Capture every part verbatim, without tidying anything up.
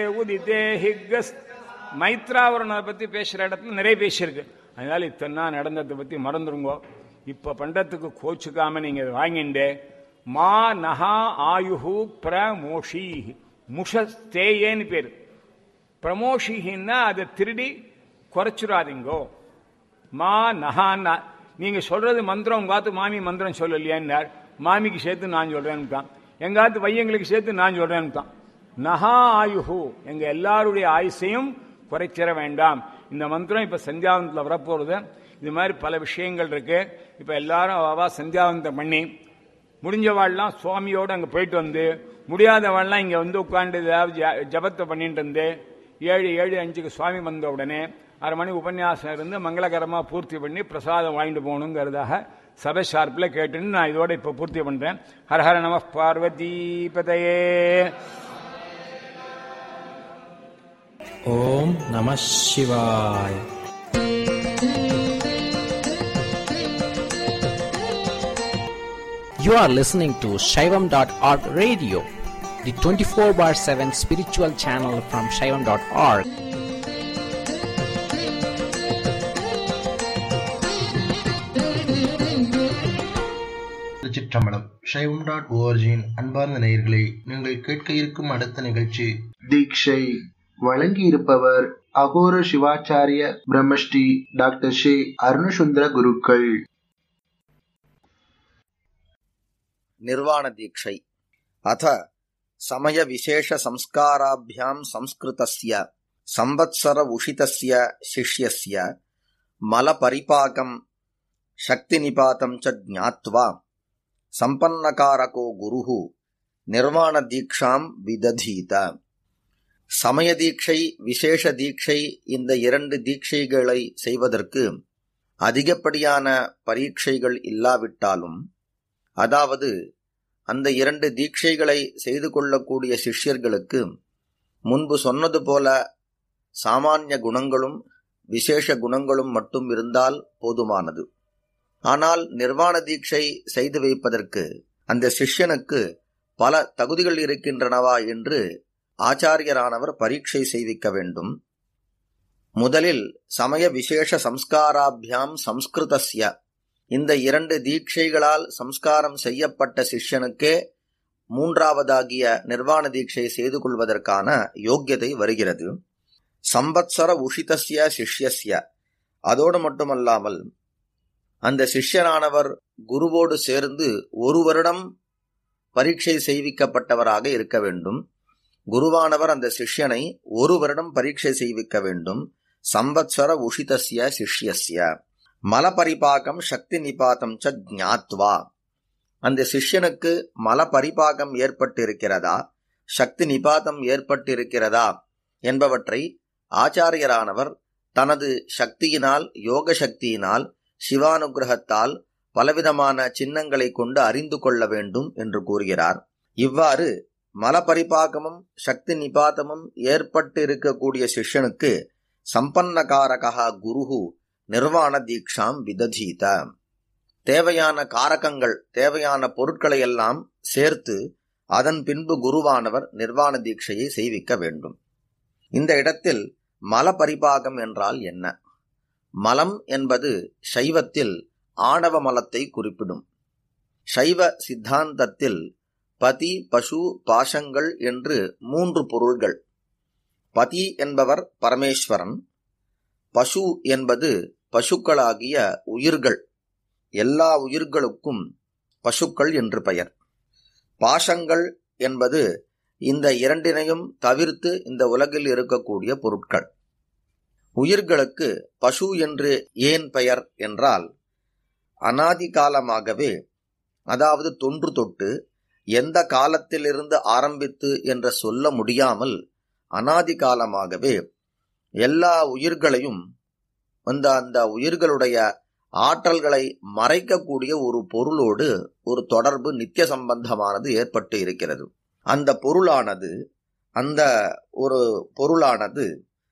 மைத்ராவரணத்தை பத்தி பேசுற இடத்துல நிறைய பேசியிருக்கு. அதனால இத்தனை நடந்ததை பத்தி மறந்துருங்கோ. இப்ப பண்டத்துக்கு கோச்சுக்காம நீங்க வாங்கிண்டே மா நகா ஆயுஹு பிரமோஷி முஷஸ்தேயேன்னு பேரு. பிரமோஷின்னா அதை திருடி குறைச்சுடாதீங்கோ. மா நகான்னா நீங்க சொல்றது மந்திரம் உங்காத்து மாமி மந்திரம் சொல்லலையான்னார். மாமிக்கு சேர்த்து நான் சொல்றேன்னு எங்காத்து பையங்களுக்கு சேர்த்து நான் சொல்றேன்னு நகா ஆயுஹு எங்க எல்லாருடைய ஆயுசையும் குறைச்சிட வேண்டாம். இந்த மந்திரம் இப்ப சந்தியாவந்தத்தில் வரப்போறது. இது மாதிரி பல விஷயங்கள் இருக்கு. இப்ப எல்லாரும் அவா சந்தியாவந்தம் பண்ணி முடிஞ்சவாள்லாம் சுவாமியோடு அங்கே போயிட்டு வந்து முடியாதவாள்லாம் இங்கே வந்து உட்காந்து ஏதாவது ஜபத்தை பண்ணிட்டு இருந்து ஏழு ஏழு அஞ்சுக்கு சுவாமி வந்த உடனே அரை மணி உபன்யாசம் இருந்து மங்களகரமாக பூர்த்தி பண்ணி பிரசாதம் வாங்கிட்டு போகணுங்கிறதாக சபை ஷார்ப்பில் கேட்டுன்னு நான் இதோட இப்போ பூர்த்தி பண்ணுறேன். ஹரஹர நம பார்வதி பதையே. ஓம் நம சிவாய. You are listening to Shaivam dot org radio, the twenty-four bar seven spiritual channel from Shaivam dot org. Thiruchitrambalam. Shaivam dot ஓஆர்ஜியின் அன்பார்ந்த நேயர்களே, நீங்கள் கேட்க இருக்கும் அடுத்த நிகழ்ச்சி தீட்சை. வழங்கி இருப்பவர் அகோர சிவாச்சாரிய பிரம்மஸ்ரீ டாக்டர் ஸ்ரீ அருணசுந்தர குருக்கள். निर्वाण दीक्षै अथ समय विशेष संस्काराभ्याम संस्कृतस्य संवत्सर उषितस्य शिष्यस्य मल परिपाकं शक्ति निपातं च ज्ञात्वा संपन्नकारको गुरुः निर्वाण दीक्षां विदधीत. சமய தீட்சை விசேஷ தீட்சை இந்த இரண்டு தீட்சைகளை செய்வதற்கு அதிகப்படியான பரீட்சைகள் இல்லாவிட்டாலும், அதாவது அந்த இரண்டு தீட்சைகளை செய்து கொள்ளக்கூடிய சிஷ்யர்களுக்கு முன்பு சொன்னது போல சாமானிய குணங்களும் விசேஷ குணங்களும் மட்டும் இருந்தால் போதுமானது. ஆனால் நிர்வாண தீட்சை செய்து வைப்பதற்கு அந்த சிஷ்யனுக்கு பல தகுதிகள் இருக்கின்றனவா என்று ஆச்சாரியரானவர் பரீட்சை செய்விக்க வேண்டும். முதலில் சமய விசேஷ சம்ஸ்காராபியாம் சம்ஸ்கிருதஸ்ய இந்த இரண்டு தீட்சைகளால் சம்ஸ்காரம் செய்யப்பட்ட சிஷ்யனுக்கே மூன்றாவதாகிய நிர்வாண தீட்சை செய்து கொள்வதற்கான யோக்கியதை வருகிறது. சம்பத்சர உஷிதஸ்ய சிஷ்யஸ்ய, அதோடு மட்டுமல்லாமல் அந்த சிஷ்யனானவர் குருவோடு சேர்ந்து ஒரு வருடம் பரீட்சை செய்விக்கப்பட்டவராக இருக்க வேண்டும். குருவானவர் அந்த சிஷ்யனை ஒரு வருடம் பரீட்சை செய்விக்க வேண்டும். சம்பத்சர உஷிதஸ்ய சிஷ்யஸ்ய மல பரிபாகம் சக்தி நிபாதம் ச ஜ்ஞாத்வா, அந்த சிஷ்யனுக்கு மல பரிபாகம் ஏற்பட்டிருக்கிறதா சக்தி நிபாதம் ஏற்பட்டிருக்கிறதா என்பவற்றை ஆச்சாரியரானவர் தனது சக்தியினால் யோக சக்தியினால் சிவானுகிரகத்தால் பலவிதமான சின்னங்களை கொண்டு அறிந்து கொள்ள வேண்டும் என்று கூறுகிறார். இவ்வாறு மல பரிபாகமும் சக்தி நிபாதமும் ஏற்பட்டிருக்கக்கூடிய சிஷ்யனுக்கு சம்பன்னகாரகா குருஹு நிர்வாண தீக்ஷாம் விததீத. தேவையான காரகங்கள் தேவையான பொருட்களை எல்லாம் சேர்த்து அதன் பின்பு குருவானவர் நிர்வாண தீட்சையை செய்விக்க வேண்டும். இந்த இடத்தில் மல பரிபாகம் என்றால் என்ன? மலம் என்பது சைவத்தில் ஆணவ மலத்தை குறிப்பிடும். சைவ சித்தாந்தத்தில் பதி பசு பாசங்கள் என்று மூன்று பொருள்கள். பதி என்பவர் பரமேஸ்வரன், பசு என்பது பசுக்களாகிய உயிர்கள், எல்லா உயிர்களுக்கும் பசுக்கள் என்று பெயர். பாசங்கள் என்பது இந்த இரண்டினையும் தவிர்த்து இந்த உலகில் இருக்கக்கூடிய பொருட்கள். உயிர்களுக்கு பசு என்று ஏன் பெயர் என்றால், அனாதி காலமாகவே, அதாவது தொன்று தொட்டு எந்த காலத்திலிருந்து ஆரம்பித்து என்று சொல்ல முடியாமல் அனாதி காலமாகவே எல்லா உயிர்களையும் அந்த அந்த உயிர்களுடைய ஆற்றல்களை மறைக்கக்கூடிய ஒரு பொருளோடு ஒரு தொடர்பு நித்திய சம்பந்தமானது ஏற்பட்டு இருக்கிறது. அந்த பொருளானது அந்த ஒரு பொருளானது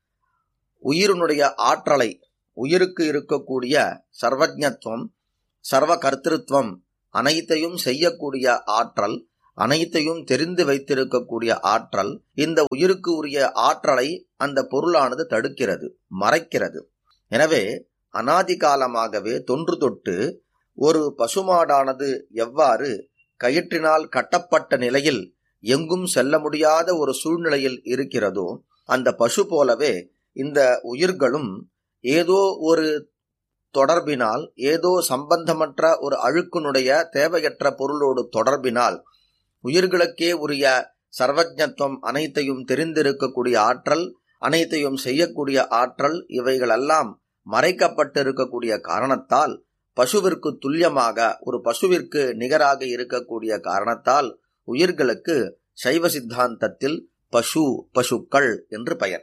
உயிரினுடைய ஆற்றலை, உயிருக்கு இருக்கக்கூடிய சர்வஜத்துவம் சர்வ கர்த்திருவம் அனைத்தையும் செய்யக்கூடிய ஆற்றல், அனைத்தையும் தெரிந்து வைத்திருக்கக்கூடிய ஆற்றல், இந்த உயிருக்கு உரிய ஆற்றலை அந்த பொருளானது தடுக்கிறது, மறைக்கிறது. எனவே அனாதி காலமாகவே தொன்று தொட்டு ஒரு பசுமாடானது எவ்வாறு கயிற்றினால் கட்டப்பட்ட நிலையில் எங்கும் செல்ல முடியாத ஒரு சூழ்நிலையில் இருக்கிறதோ, அந்த பசு போலவே இந்த உயிர்களும் ஏதோ ஒரு தொடர்பினால், ஏதோ சம்பந்தமற்ற ஒரு அழுக்கினுடைய தேவையற்ற பொருளோடு தொடர்பினால் உயிர்களுக்கே உரிய சர்வஜத்துவம், அனைத்தையும் தெரிந்திருக்கக்கூடிய ஆற்றல், அனைத்தையும் செய்யக்கூடிய ஆற்றல், இவைகளெல்லாம் மறைக்கப்பட்டிருக்கக்கூடிய காரணத்தால் பசுவிற்கு துல்லியமாக, ஒரு பசுவிற்கு நிகராக இருக்கக்கூடிய காரணத்தால் உயிர்களுக்கு சைவ சித்தாந்தத்தில் பசு, பசுக்கள் என்று பெயர்.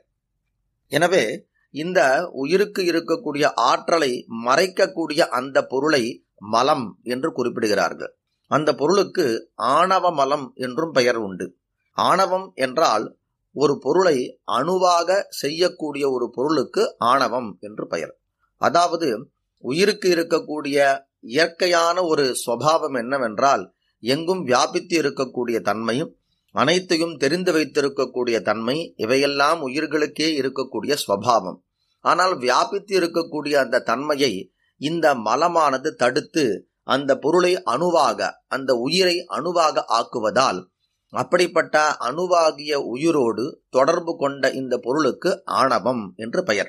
எனவே இந்த உயிருக்கு இருக்கக்கூடிய ஆற்றலை மறைக்கக்கூடிய அந்த பொருளை மலம் என்று குறிப்பிடுகிறார்கள். அந்த பொருளுக்கு ஆணவ மலம் என்றும் பெயர் உண்டு. ஆணவம் என்றால் ஒரு பொருளை அணுவாக செய்யக்கூடிய ஒரு பொருளுக்கு ஆணவம் என்று பெயர். அதாவது உயிருக்கு இருக்கக்கூடிய இயற்கையான ஒரு சுபாவம் என்னவென்றால், எங்கும் வியாபித்து இருக்கக்கூடிய தன்மையும், அனைத்தையும் தெரிந்து வைத்திருக்கக்கூடிய தன்மை, இவையெல்லாம் உயிர்களுக்கே இருக்கக்கூடிய சுபாவம். ஆனால் வியாபித்து இருக்கக்கூடிய அந்த தன்மையை இந்த மலமானது தடுத்து அந்த பொருளை அணுவாக, அந்த உயிரை அணுவாக ஆக்குவதால், அப்படிப்பட்ட அணுவாகிய உயிரோடு தொடர்பு கொண்ட இந்த பொருளுக்கு ஆணவம் என்று பெயர்.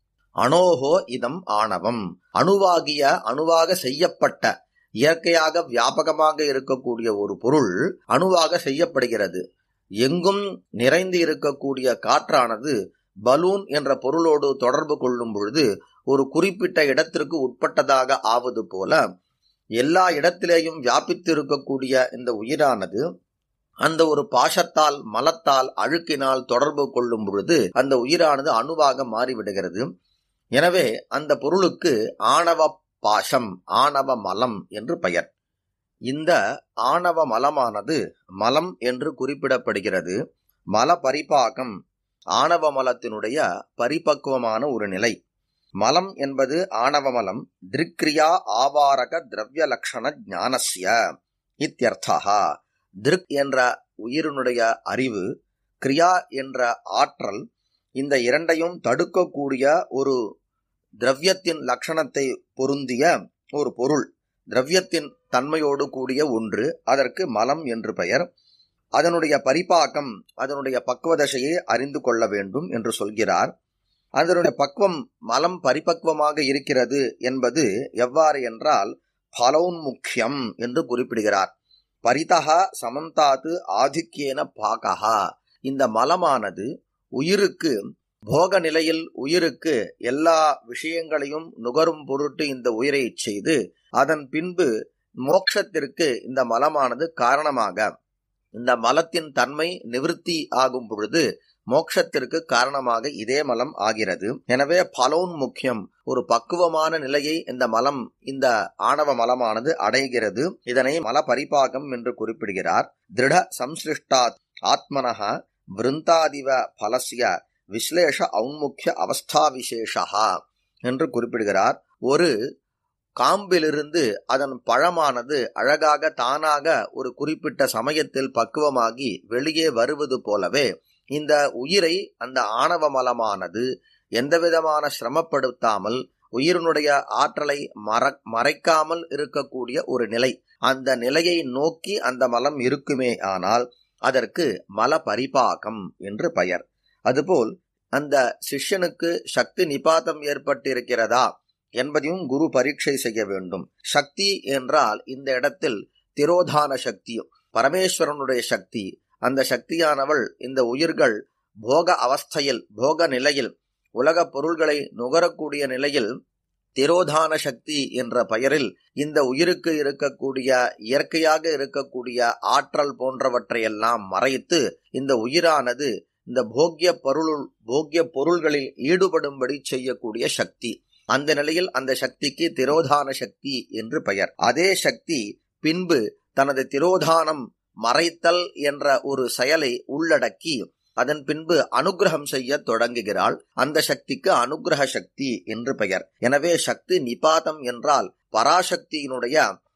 அணோகோ இதம் ஆணவம். அணுவாகிய, அணுவாக செய்யப்பட்ட, இயற்கையாக வியாபகமாக இருக்கக்கூடிய ஒரு பொருள் அணுவாக செய்யப்படுகிறது. எங்கும் நிறைந்து இருக்கக்கூடிய காற்றானது பலூன் என்ற பொருளோடு தொடர்பு கொள்ளும் பொழுது ஒரு குறிப்பிட்ட இடத்திற்கு உட்பட்டதாக ஆவது போல, எல்லா இடத்திலேயும் வியாபித்து இருக்கக்கூடிய இந்த உயிரானது அந்த ஒரு பாசத்தால், மலத்தால், அழுக்கினால் தொடர்பு கொள்ளும் பொழுது அந்த உயிரானது அணுவாக மாறிவிடுகிறது. எனவே அந்த பொருளுக்கு ஆணவ பாசம், ஆணவ மலம் என்று பெயர். இந்த ஆணவ மலமானது மலம் என்று குறிப்பிடப்படுகிறது. மல பரிபாகம் ஆணவ மலத்தினுடைய பரிபக்குவமான ஒரு நிலை. மலம் என்பது ஆணவ மலம் திருக்ரியா ஆவாரக திரவிய லட்சண ஞானஸ்ய இத்யர்த்தா. திருக் என்ற உயிரினுடைய அறிவு, கிரியா என்ற ஆற்றல், இந்த இரண்டையும் தடுக்கக்கூடிய ஒரு திரவியத்தின் லட்சணத்தை பொருந்திய ஒரு பொருள், திரவியத்தின் தன்மையோடு கூடிய ஒன்று, அதற்கு மலம் என்று பெயர். அதனுடைய பரிபாக்கம், அதனுடைய பக்குவதசையை அறிந்து கொள்ள வேண்டும் என்று சொல்கிறார். அதனுடைய பக்குவம், மலம் பரிபக்குவமாக இருக்கிறது என்பது எவ்வாறு என்றால் பலௌன்முக்கியம் என்று குறிப்பிடுகிறார். பரிதகா சமந்தாது ஆதிக்கியேன பாகா. இந்த மலமானது உயிருக்கு போக நிலையில், உயிருக்கு எல்லா விஷயங்களையும் நுகரும் பொருட்டு இந்த உயிரை செய்து, அதன் பின்பு மோட்சத்திற்கு இந்த மலமானது காரணமாக, இந்த மலத்தின் தன்மை நிவிருத்தி ஆகும் பொழுது மோட்சத்திற்கு காரணமாக இதே மலம் ஆகிறது. எனவே பலோன் முக்கியம், ஒரு பக்குவமான நிலையை இந்த மலம், இந்த ஆணவ மலமானது அடைகிறது. இதனை மல பரிபாகம் என்று குறிப்பிடுகிறார். திருட சம்சிருஷ்டாத் ஆத்மனஹ விருந்தாதிவ பலஸ்ய விஸ்லேஷ ஔன்முக்கிய அவஸ்தா விசேஷா என்று குறிப்பிடுகிறார். ஒரு காம்பிலிருந்து அதன் பழமானது அழகாக தானாக ஒரு குறிப்பிட்ட சமயத்தில் பக்குவமாகி வெளியே வருவது போலவே இந்த உயிரை அந்த ஆணவ மலமானது எந்தவிதமான சிரமப்படுத்தாமல், உயிரினுடைய ஆற்றலை மற மறைக்காமல் இருக்கக்கூடிய ஒரு நிலை, அந்த நிலையை நோக்கி அந்த மலம் இருக்குமே ஆனால் அதற்கு மல பரிபாகம் என்று பெயர். அதுபோல் அந்த சிஷ்யனுக்கு சக்தி நிபாதம் ஏற்பட்டிருக்கிறதா என்பதையும் குரு பரீட்சை செய்ய வேண்டும். சக்தி என்றால் இந்த இடத்தில் திரோதான சக்தி, பரமேஸ்வரனுடைய சக்தி. அந்த சக்தியானவள் இந்த உயிர்கள் போக அவஸ்தையில், போக நிலையில், உலக பொருள்களை நுகரக்கூடிய நிலையில் திரோதான சக்தி என்ற பெயரில் இந்த உயிருக்கு இருக்கக்கூடிய இயற்கையாக இருக்கக்கூடிய ஆற்றல் போன்றவற்றையெல்லாம் மறைத்து இந்த உயிரானது இந்த போக்கிய பொருள் போக்கிய பொருள்களில் ஈடுபடும்படி செய்யக்கூடிய சக்தி. அந்த நிலையில் அந்த சக்திக்கு திரோதான சக்தி என்று பெயர். அதே சக்தி பின்பு தனது திரோதானம், மறைத்தல் என்ற ஒரு செயலை உள்ளடக்கி அதன் பின்பு அனுகிரகம் செய்ய தொடங்குகிறாள். அந்த சக்திக்கு அனுகிரக சக்தி என்று பெயர். எனவே சக்தி நிபாதம் என்றால் பராசக்தியினுடைய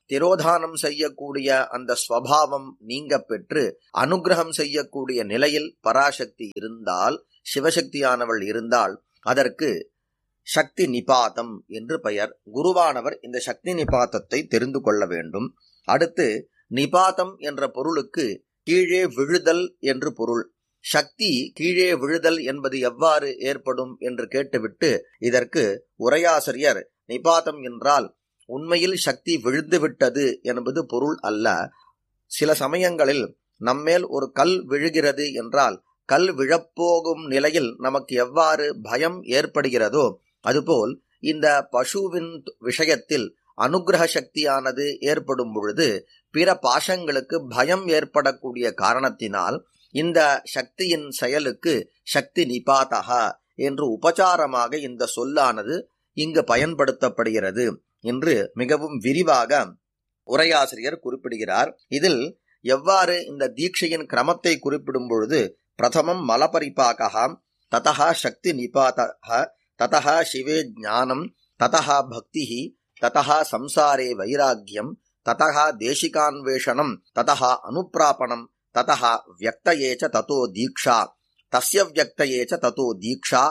திரோதானம் செய்யக்கூடிய அந்த ஸ்வபாவம் நீங்க பெற்று அனுகிரகம் செய்யக்கூடிய நிலையில் பராசக்தி இருந்தால், சிவசக்தியானவள் இருந்தால், அதற்கு சக்தி நிபாதம் என்று பெயர். குருவானவர் இந்த சக்தி நிபாதத்தை தெரிந்து கொள்ள வேண்டும். அடுத்து நிபாதம் என்ற பொருளுக்கு கீழே விழுதல் என்று பொருள். சக்தி கீழே விழுதல் என்பது எவ்வாறு ஏற்படும் என்று கேட்டுவிட்டு இதற்கு உரையாசிரியர் நிபாதம் என்றால் உண்மையில் சக்தி விழுந்து விட்டது என்பது பொருள் அல்ல. சில சமயங்களில் நம்மேல் ஒரு கல் விழுகிறது என்றால் கல் விழப்போகும் நிலையில் நமக்கு எவ்வாறு பயம் ஏற்படுகிறதோ அதுபோல் இந்த பசுவின் விஷயத்தில் அனுகிரக சக்தியானது ஏற்படும் பொழுது பிற பாசங்களுக்கு பயம் ஏற்படக்கூடிய காரணத்தினால் இந்த சக்தியின் செயலுக்கு சக்தி நிபாதகா என்று உபசாரமாக இந்த சொல்லானது இங்கு பயன்படுத்தப்படுகிறது என்று மிகவும் விரிவாக உரையாசிரியர் குறிப்பிடுகிறார். இதில் எவ்வாறு இந்த தீட்சையின் கிரமத்தை குறிப்பிடும் பொழுது பிரதமம் மலபரிபாகா, ததா சக்தி நிபாதா, ததா சிவே ஞானம், ததா பக்தி, ததா சம்சாரே வைராக்கியம், ததா தேசிகான்வேஷனம், ததா அனுப்பிராபணம், ததா வியக்தயே ச ததோ தீக்ஷா, தஸ்ய வியக்தயே ச ததோ தீக்ஷா,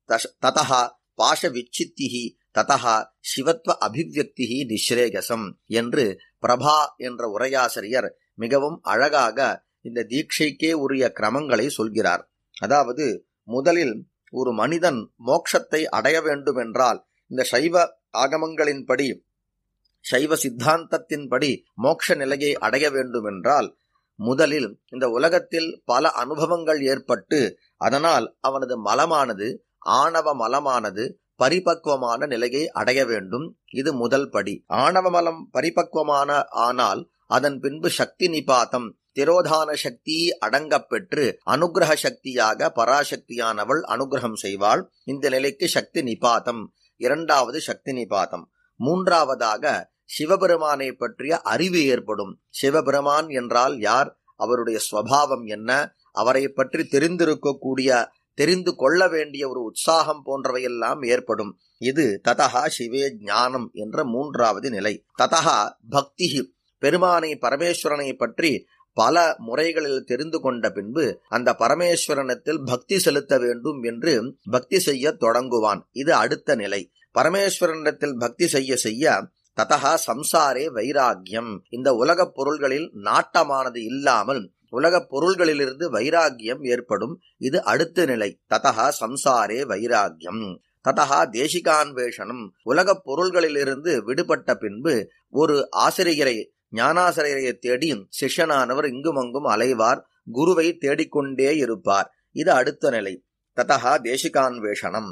ததா பாஷ விச்சித்திஹி, ததா சிவத்வ அபிவியக்திஹி நிஸ்ரேயசம் என்று பிரபா என்ற உரையாசிரியர் மிகவும் அழகாக இந்த தீட்சைக்கே உரிய கிரமங்களை சொல்கிறார். அதாவது முதலில் ஒரு மனிதன் மோட்சத்தை அடைய வேண்டும் என்றால் இந்த சைவ ஆகமங்களின்படி, சைவ சித்தாந்தத்தின்படி மோட்ச நிலையை அடைய வேண்டும் என்றால் முதலில் இந்த உலகத்தில் பல அனுபவங்கள் ஏற்பட்டு அதனால் அவனது மலமானது, ஆணவ மலமானது பரிபக்குவமான நிலையை அடைய வேண்டும். இது முதல் படி. ஆணவ மலம் பரிபக்குவமான ஆனால் அதன் பின்பு சக்தி நிபாதம், திரோதான சக்தி அடங்கப் பெற்று அனுகிரக சக்தியாக பராசக்தியானவள் அனுகிரகம் செய்வாள். இந்த நிலைக்கு சக்தி நிபாதம். இரண்டாவது சக்தி நிபாதம். மூன்றாவதாக சிவபெருமானை பற்றிய அறிவு ஏற்படும். சிவபெருமான் என்றால் யார், அவருடைய ஸ்வபாவம் என்ன, அவரை பற்றி தெரிந்திருக்கக்கூடிய, தெரிந்து கொள்ள வேண்டிய ஒரு உற்சாகம் போன்றவையெல்லாம் ஏற்படும். இது ததா சிவே ஞானம் என்ற மூன்றாவது நிலை. ததா பக்தி, பெருமானை பரமேஸ்வரனை பற்றி பல முறைகளில் தெரிந்து கொண்ட பின்பு அந்த பரமேஸ்வரனத்தில் பக்தி செலுத்த வேண்டும் என்று பக்தி செய்ய தொடங்குவான். இது அடுத்த நிலை. பரமேஸ்வரனிடத்தில் பக்தி செய்ய செய்ய ததா சம்சாரே வைராக்கியம், இந்த உலகப் பொருள்களில் நாட்டமானது இல்லாமல் உலகப் பொருள்களிலிருந்து வைராக்கியம் ஏற்படும். இது அடுத்த நிலை. ததா சம்சாரே வைராக்கியம். ததா தேசிகான்வேஷனம், உலகப் பொருள்களிலிருந்து விடுபட்ட பின்பு ஒரு ஆசிரியரை, ஞானாசிரியரை தேடி சிஷ்யனானவர் இங்குமங்கும் அலைவார், குருவை தேடிக்கொண்டே இருப்பார். இது அடுத்த நிலை. ததா தேசிகான்வேஷனம்.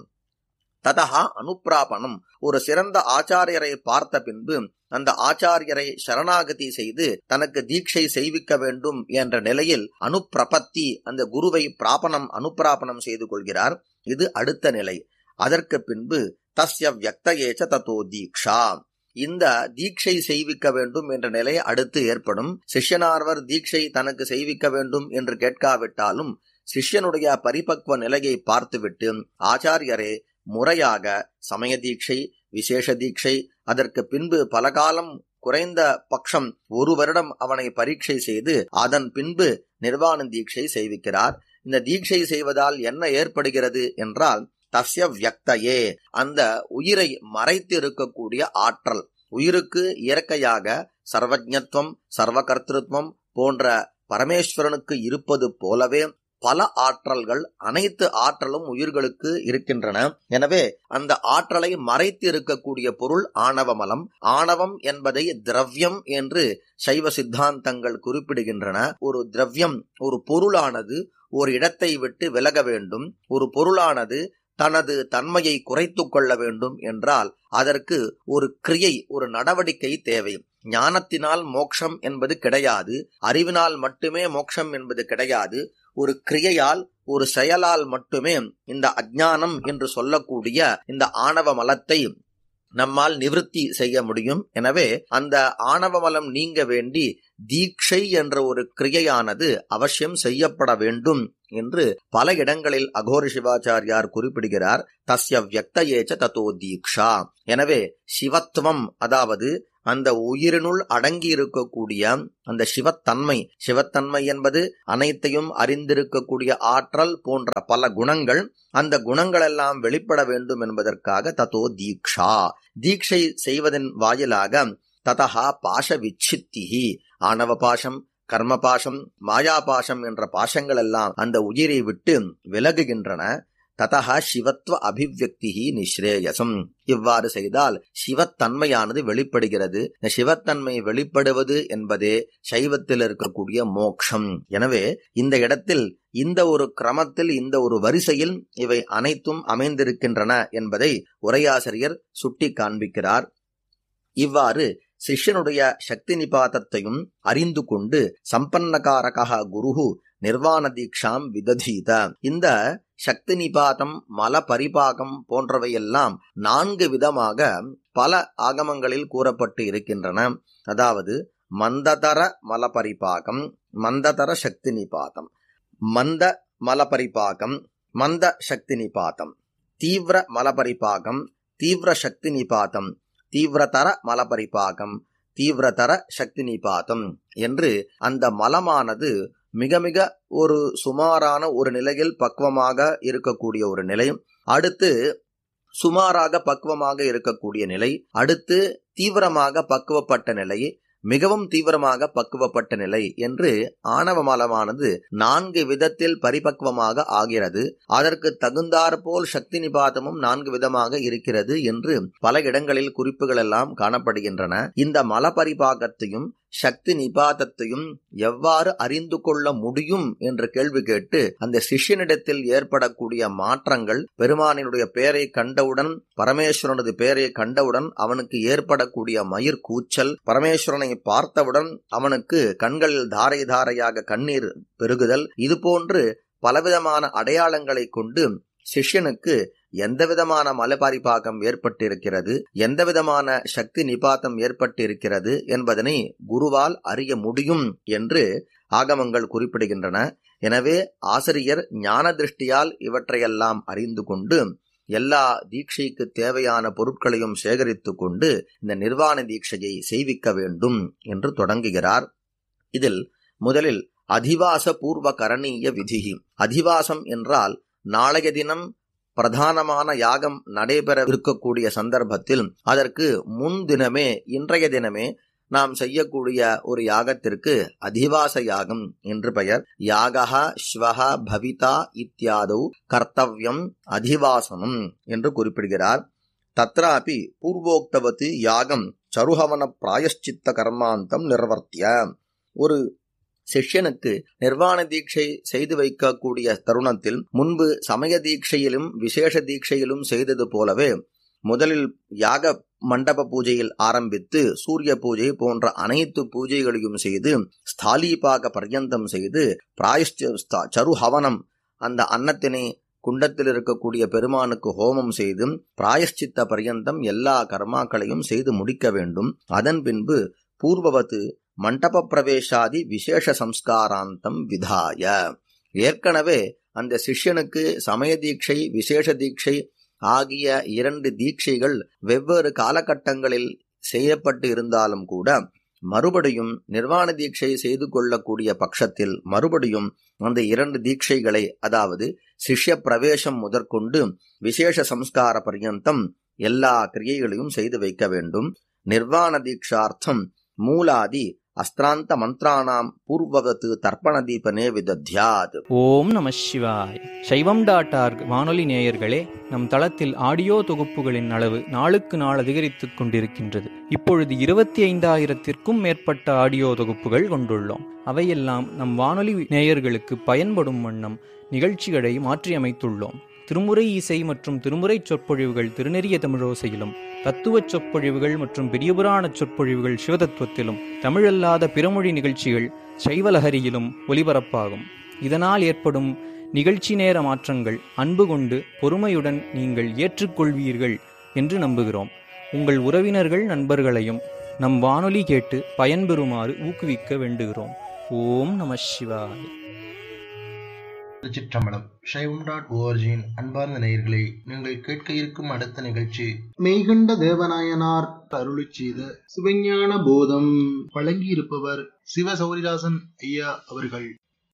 ததா அனுப்பிராபணம், ஒரு சிறந்த ஆச்சாரியரை பார்த்த பின்பு அந்த ஆச்சாரியரை சரணாகதி செய்து தனக்கு தீட்சை செய்விக்க வேண்டும் என்ற நிலையில் அனுப்பிரபத்தி, அந்த குருவை பிராபணம் அனுப்பிராபணம் செய்து கொள்கிறார். இது அடுத்த நிலை. அதற்கு பின்பு தஸ்ய வியக்தயே ச ததோ தீக்ஷா, இந்த தீட்சை செய்விக்க வேண்டும் என்ற நிலை அடுத்து ஏற்படும். சிஷ்யனார்வர் தீட்சை தனக்கு செய்விக்க வேண்டும் என்று கேட்காவிட்டாலும் சிஷ்யனுடைய பரிபக்வ நிலையை பார்த்துவிட்டு ஆச்சாரியரே முறையாக சமய தீட்சை, விசேஷ தீட்சை, அதற்கு பின்பு பல காலம் குறைந்த பட்சம் ஒரு வருடம் அவனை பரீட்சை செய்து அதன் பின்பு நிர்வாண தீட்சை செய்விக்கிறார். இந்த தீட்சை செய்வதால் என்ன ஏற்படுகிறது என்றால் தஸ்ய வியக்தயே, அந்த உயிரை மறைத்து இருக்கக்கூடிய ஆற்றல், உயிருக்கு இயற்கையாக சர்வஜத்வம், சர்வகர்த்திருவம் போன்ற பரமேஸ்வரனுக்கு இருப்பது போலவே பல ஆற்றல்கள், அனைத்து ஆற்றலும் உயிர்களுக்கு இருக்கின்றன. எனவே அந்த ஆற்றலை மறைத்து இருக்கக்கூடிய பொருள் ஆணவமலம். ஆணவம் என்பதை திரவியம் என்று சைவ சித்தாந்தங்கள் குறிப்பிடுகின்றன. ஒரு திரவியம், ஒரு பொருளானது ஒரு இடத்தை விட்டு விலக வேண்டும், ஒரு பொருளானது தனது தன்மையை குறைத்து கொள்ள வேண்டும் என்றால் அதற்கு ஒரு கிரியை, ஒரு நடவடிக்கை தேவை. ஞானத்தினால் மோட்சம் என்பது கிடையாது, அறிவினால் மட்டுமே மோட்சம் என்பது கிடையாது. ஒரு கிரியையால், ஒரு செயலால் மட்டுமே இந்த அஞ்ஞானம் என்று சொல்லக்கூடிய இந்த ஆணவ மலத்தை நம்மால் நிவிருத்தி செய்ய முடியும். எனவே அந்த ஆணவ மலம் நீங்க வேண்டி தீட்சை என்ற ஒரு கிரியையானது அவசியம் செய்யப்பட வேண்டும் என்று பல இடங்களில் அகோர சிவாச்சாரியார் குறிப்பிடுகிறார். தஸ்ய வியக்தயே ச ததோ தீக்ஷா. எனவே சிவத்துவம், அதாவது அந்த உயிரினுள் அடங்கி இருக்கக்கூடிய அந்த சிவத்தன்மை, சிவத்தன்மை என்பது அனைத்தையும் அறிந்திருக்கக்கூடிய ஆற்றல் போன்ற பல குணங்கள், அந்த குணங்கள் எல்லாம் வெளிப்பட வேண்டும் என்பதற்காக ததோ தீக்ஷா, தீட்சை செய்வதன் வாயிலாக ததஹா பாஷ விச்சித்திஹி, ஆணவ பாஷம், கர்ம பாஷம், மாயா பாஷம் என்ற பாஷங்கள் எல்லாம் அந்த உயிரை விட்டு விலகுகின்றன. ததஹா சிவத்வ அபிவ்யக்திஹி நிஸ்ரேயசம், இவ்வாறு செய்தால் சிவத்தன்மையானது வெளிப்படுகிறது. சிவத்தன்மை வெளிப்படுவது என்பதே சைவத்தில் இருக்கக்கூடிய மோக்ஷம். எனவே இந்த இடத்தில் இந்த ஒரு கிரமத்தில், இந்த ஒரு வரிசையில் இவை அனைத்தும் அமைந்திருக்கின்றன என்பதை உரையாசிரியர் சுட்டி காண்பிக்கிறார். இவ்வாறு சிஷ்யனுடைய சக்தி நிபாதத்தையும் அறிந்து கொண்டு சம்பன்னகாரகா குருஹு நிர்வாண தீக்ஷாம் விததீத, இந்த சக்தி நிபாதம், மல பரிபாகம் போன்றவையெல்லாம் நான்கு விதமாக பல ஆகமங்களில் கூறப்பட்டு இருக்கின்றன. அதாவது மந்ததர மல பரிபாகம், மந்ததர சக்தி நிபாதம், மந்த மல பரிபாகம், மந்த சக்தி நிபாதம், தீவிர மல பரிபாகம், தீவிர சக்தி நிபாதம், தீவிரதர மல பரிபாகம், தீவிரதர சக்தி நிபாதம் என்று அந்த மலமானது மிக மிக ஒரு சுமாரான ஒரு நிலையில் பக்குவமாக இருக்கக்கூடிய ஒரு நிலை, அடுத்து சுமாராக பக்குவமாக இருக்கக்கூடிய நிலை, அடுத்து தீவிரமாக பக்குவப்பட்ட நிலை, மிகவும் தீவிரமாக பக்குவப்பட்ட நிலை என்று ஆணவ மலமானது நான்கு விதத்தில் பரிபக்குவமாக ஆகிறது. அதற்கு தகுந்தாற்போல் சக்தி நிபாதமும் நான்கு விதமாக இருக்கிறது என்று பல இடங்களில் குறிப்புகள் எல்லாம் காணப்படுகின்றன. இந்த மல பரிபாகத்தையும் சக்தி நிபாதத்தையும் எவ்வாறு அறிந்து கொள்ள முடியும் என்ற கேள்வி கேட்டு அந்த சிஷ்யனிடத்தில் ஏற்படக்கூடிய மாற்றங்கள், பெருமானினுடைய பெயரை கண்டவுடன், பரமேஸ்வரனது பெயரை கண்டவுடன் அவனுக்கு ஏற்படக்கூடிய மயிர் கூச்சல், பரமேஸ்வரனை பார்த்தவுடன் அவனுக்கு கண்களில் தாரை தாரையாக கண்ணீர் பெருகுதல், இது போன்று பலவிதமான அடையாளங்களை கொண்டு சிஷ்யனுக்கு எந்த விதமான மலபரிபாகம் ஏற்பட்டிருக்கிறது, எந்த விதமான சக்தி நிபாதம் ஏற்பட்டிருக்கிறது என்பதனை குருவால் அறிய முடியும் என்று ஆகமங்கள் குறிப்பிடுகின்றன. எனவே ஆசிரியர் ஞான திருஷ்டியால் இவற்றையெல்லாம் அறிந்து கொண்டு எல்லா தீட்சைக்கு தேவையான பொருட்களையும் சேகரித்து கொண்டு இந்த நிர்வாண தீட்சையை செய்விக்க வேண்டும் என்று தொடங்குகிறார். இதில் முதலில் அதிவாச பூர்வ கரணீய விதிகி. அதிவாசம் என்றால் நாளைய தினம் பிரதானமான யாகம் நடைபெற இருக்கக்கூடிய சந்தர்ப்பத்தில் அதற்கு முன்தினமே, இன்றைய தினமே நாம் செய்யக்கூடிய ஒரு யாகத்திற்கு அதிவாச யாகம் என்று பெயர். யாகா ஸ்வஹா பவிதா இத்தியாதௌ கர்த்தவ்யம் அதிவாசனம் என்று குறிப்பிடுகிறார். தத்ராபி பூர்வோக்தவத்து யாகம் சருஹவன பிராயஷ்சித்த கர்மாந்தம் நிர்வர்த்திய. ஒரு சிஷ்யனுக்கு நிர்வாண தீட்சை செய்து வைக்கக்கூடிய தருணத்தில் முன்பு சமய தீட்சையிலும் விசேஷ தீட்சையிலும் செய்தது போலவே முதலில் யாக மண்டப பூஜையில் ஆரம்பித்து சூரிய பூஜை போன்ற அனைத்து பூஜைகளையும் செய்து ஸ்தாலீபாக பர்யந்தம் செய்து பிராயஷ்ட சருஹவனம், அந்த அன்னத்தினை குண்டத்தில் இருக்கக்கூடிய பெருமானுக்கு ஹோமம் செய்து பிராயஷ்சித்த பர்யந்தம் எல்லா கர்மாக்களையும் செய்து முடிக்க வேண்டும். அதன் பின்பு பூர்வவத்து மண்டப பிரவேசாதி விசேஷ சம்ஸ்காராந்தம் விதாய. ஏற்கனவே அந்த சிஷ்யனுக்கு சமய தீட்சை, விசேஷ தீட்சை ஆகிய இரண்டு தீட்சைகள் வெவ்வேறு காலகட்டங்களில் செய்யப்பட்டு இருந்தாலும் கூட மறுபடியும் நிர்வாண தீட்சை செய்து கொள்ளக்கூடிய பட்சத்தில் மறுபடியும் அந்த இரண்டு தீட்சைகளை, அதாவது சிஷ்ய பிரவேசம் முதற்கொண்டு விசேஷ சம்ஸ்கார பர்யந்தம் எல்லா கிரியைகளையும் செய்து வைக்க வேண்டும். நிர்வாண தீட்சார்த்தம் மூலாதி அஸ்திராந்த மந்திரானாம் பூர்வவத்து தர்ப்பண தீபனே விதத்யாத். ஓம் நம சிவாய். சைவம் டாட் ஆர்க் வானொலி நேயர்களே, நம் தளத்தில் ஆடியோ தொகுப்புகளின் அளவு நாளுக்கு நாள் அதிகரித்துக் கொண்டிருக்கின்றது. இப்பொழுது இருபத்தி ஐந்தாயிரத்திற்கும் மேற்பட்ட ஆடியோ தொகுப்புகள் கொண்டுள்ளோம். அவையெல்லாம் நம் வானொலி நேயர்களுக்கு பயன்படும் வண்ணம் நிகழ்ச்சிகளை மாற்றியமைத்துள்ளோம். திருமுறை இசை மற்றும் திருமுறை சொற்பொழிவுகள் திருநெறிய தமிழோசையிலும், தத்துவ சொற்பொழிவுகள் மற்றும் பெரியபுராண சொற்பொழிவுகள் சிவதத்துவத்திலும், தமிழல்லாத பிறமொழி நிகழ்ச்சிகள் சைவலஹரியிலும் ஒலிபரப்பாகும். இதனால் ஏற்படும் நிகழ்ச்சி நேர மாற்றங்கள் அன்பு கொண்டு பொறுமையுடன் நீங்கள் ஏற்றுக்கொள்வீர்கள் என்று நம்புகிறோம். உங்கள் உறவினர்கள் நண்பர்களையும் நம் வானொலி கேட்டு பயன்பெறுமாறு ஊக்குவிக்க வேண்டுகிறோம். ஓம் நம சிவாய. திருச்சிற்றம்பலம். சைவம் டாட் ஓஆர்ஜியின் அன்பார்ந்த நேயர்களை நீங்கள் கேட்க இருக்கும் அடுத்த நிகழ்ச்சி மெய்கண்ட தேவநாயனார் அருளிச் செய்த சிவஞான போதம். வழங்கியிருப்பவர் சிவ சௌரிதாசன் ஐயா அவர்கள்.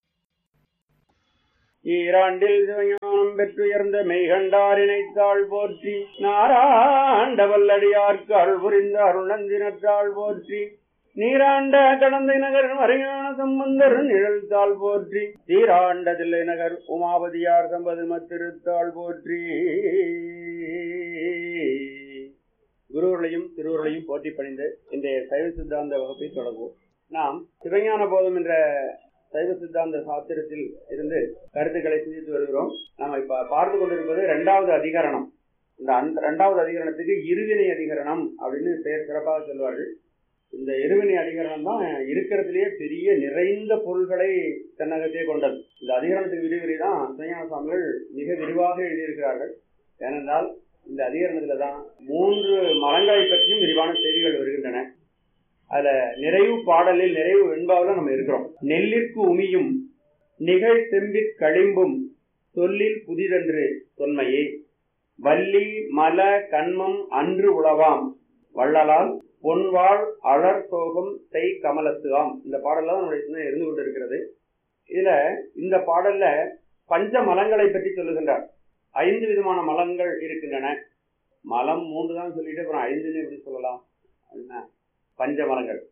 ஈராண்டில் சிவஞானம் பெற்றுயர்ந்த மெய்கண்டாரினைத்தாள் போற்றி, நாராண்ட வல்லடியார்க்கு அருள் புரிந்த அருணந்தினத்தாள் போற்றி, நீராண்ட கடந்தை நகர் மறையான சம்பந்தர் நிழல்தாள் போற்றி, தீராண்ட தில்லை நகர் உமாபதியார் சம்பது மத்திருத்தாள் போற்றி. குருவர்களையும் திருவர்களையும் போற்றி பணிந்து இன்றைய சைவ சித்தாந்த வகுப்பை தொடங்குவோம். நாம் சிவஞான போதம் என்ற சைவ சித்தாந்த சாஸ்திரத்தில் இருந்து கருத்துக்களை சிந்தித்து வருகிறோம். நாம் இப்ப பார்த்து கொண்டிருப்பது இரண்டாவது அதிகரணம். இந்த இரண்டாவது அதிகரணத்துக்கு இருவினை அதிகரணம் அப்படின்னு பெயர் சிறப்பாக சொல்வார்கள். இந்த இருவினை அதிகரணம் தான் இருக்கிறதுலேயே பெரிய நிறைந்த பொருள்களை தன்னகத்தே கொண்டது. இந்த அதிகரணத்துக்கு விரிவுரை தான் சிவஞான சுவாமிகள் மிக விரிவாக எழுதியிருக்கிறார்கள். ஏனென்றால் இந்த அதிகரணத்துல தான் மூன்று மரங்களை பற்றியும் விரிவான செய்திகள் வருகின்றன. அதுல நிறைவு பாடலில் நிறைவு வெண்பாவில் நம்ம இருக்கிறோம். நெல்லிற்கு உமியும் நிகழ் செம்பிற் களிம்பும் சொல்லில் புதிதென்று தொன்மையே, வள்ளி மல கண்மம் அன்று உளவாம் வள்ளலால் பொன்வாள் அழற் சோகம் செய் கமலத்து ஆம். இந்த பாடல்ல தான் நம்முடைய சிந்தனை இருந்து கொண்டிருக்கிறது. இதுல இந்த பாடல்ல பஞ்ச மலங்களை பற்றி சொல்லுகின்றார். ஐந்து விதமான மலங்கள் இருக்கின்றன. மலம் மூன்று தான் சொல்லிட்டு அப்புறம் ஐந்துன்னு எப்படி சொல்லலாம்? பஞ்ச மலங்கள்.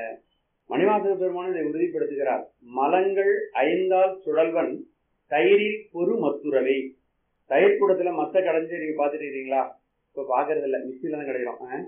மணிவாசக பெருமான் இதை உறுதிப்படுத்துகிறார். மலங்கள் ஐந்தால் சுழல்வன் தயிரில் பொறு மத்துரவை. தயிர் கூடத்துல மத்த கடைஞ்சு நீங்க பாத்துட்டு இருக்கீங்களா? இப்ப பாக்குறது இல்ல, மிக்சியில தான் கிடைக்கும்.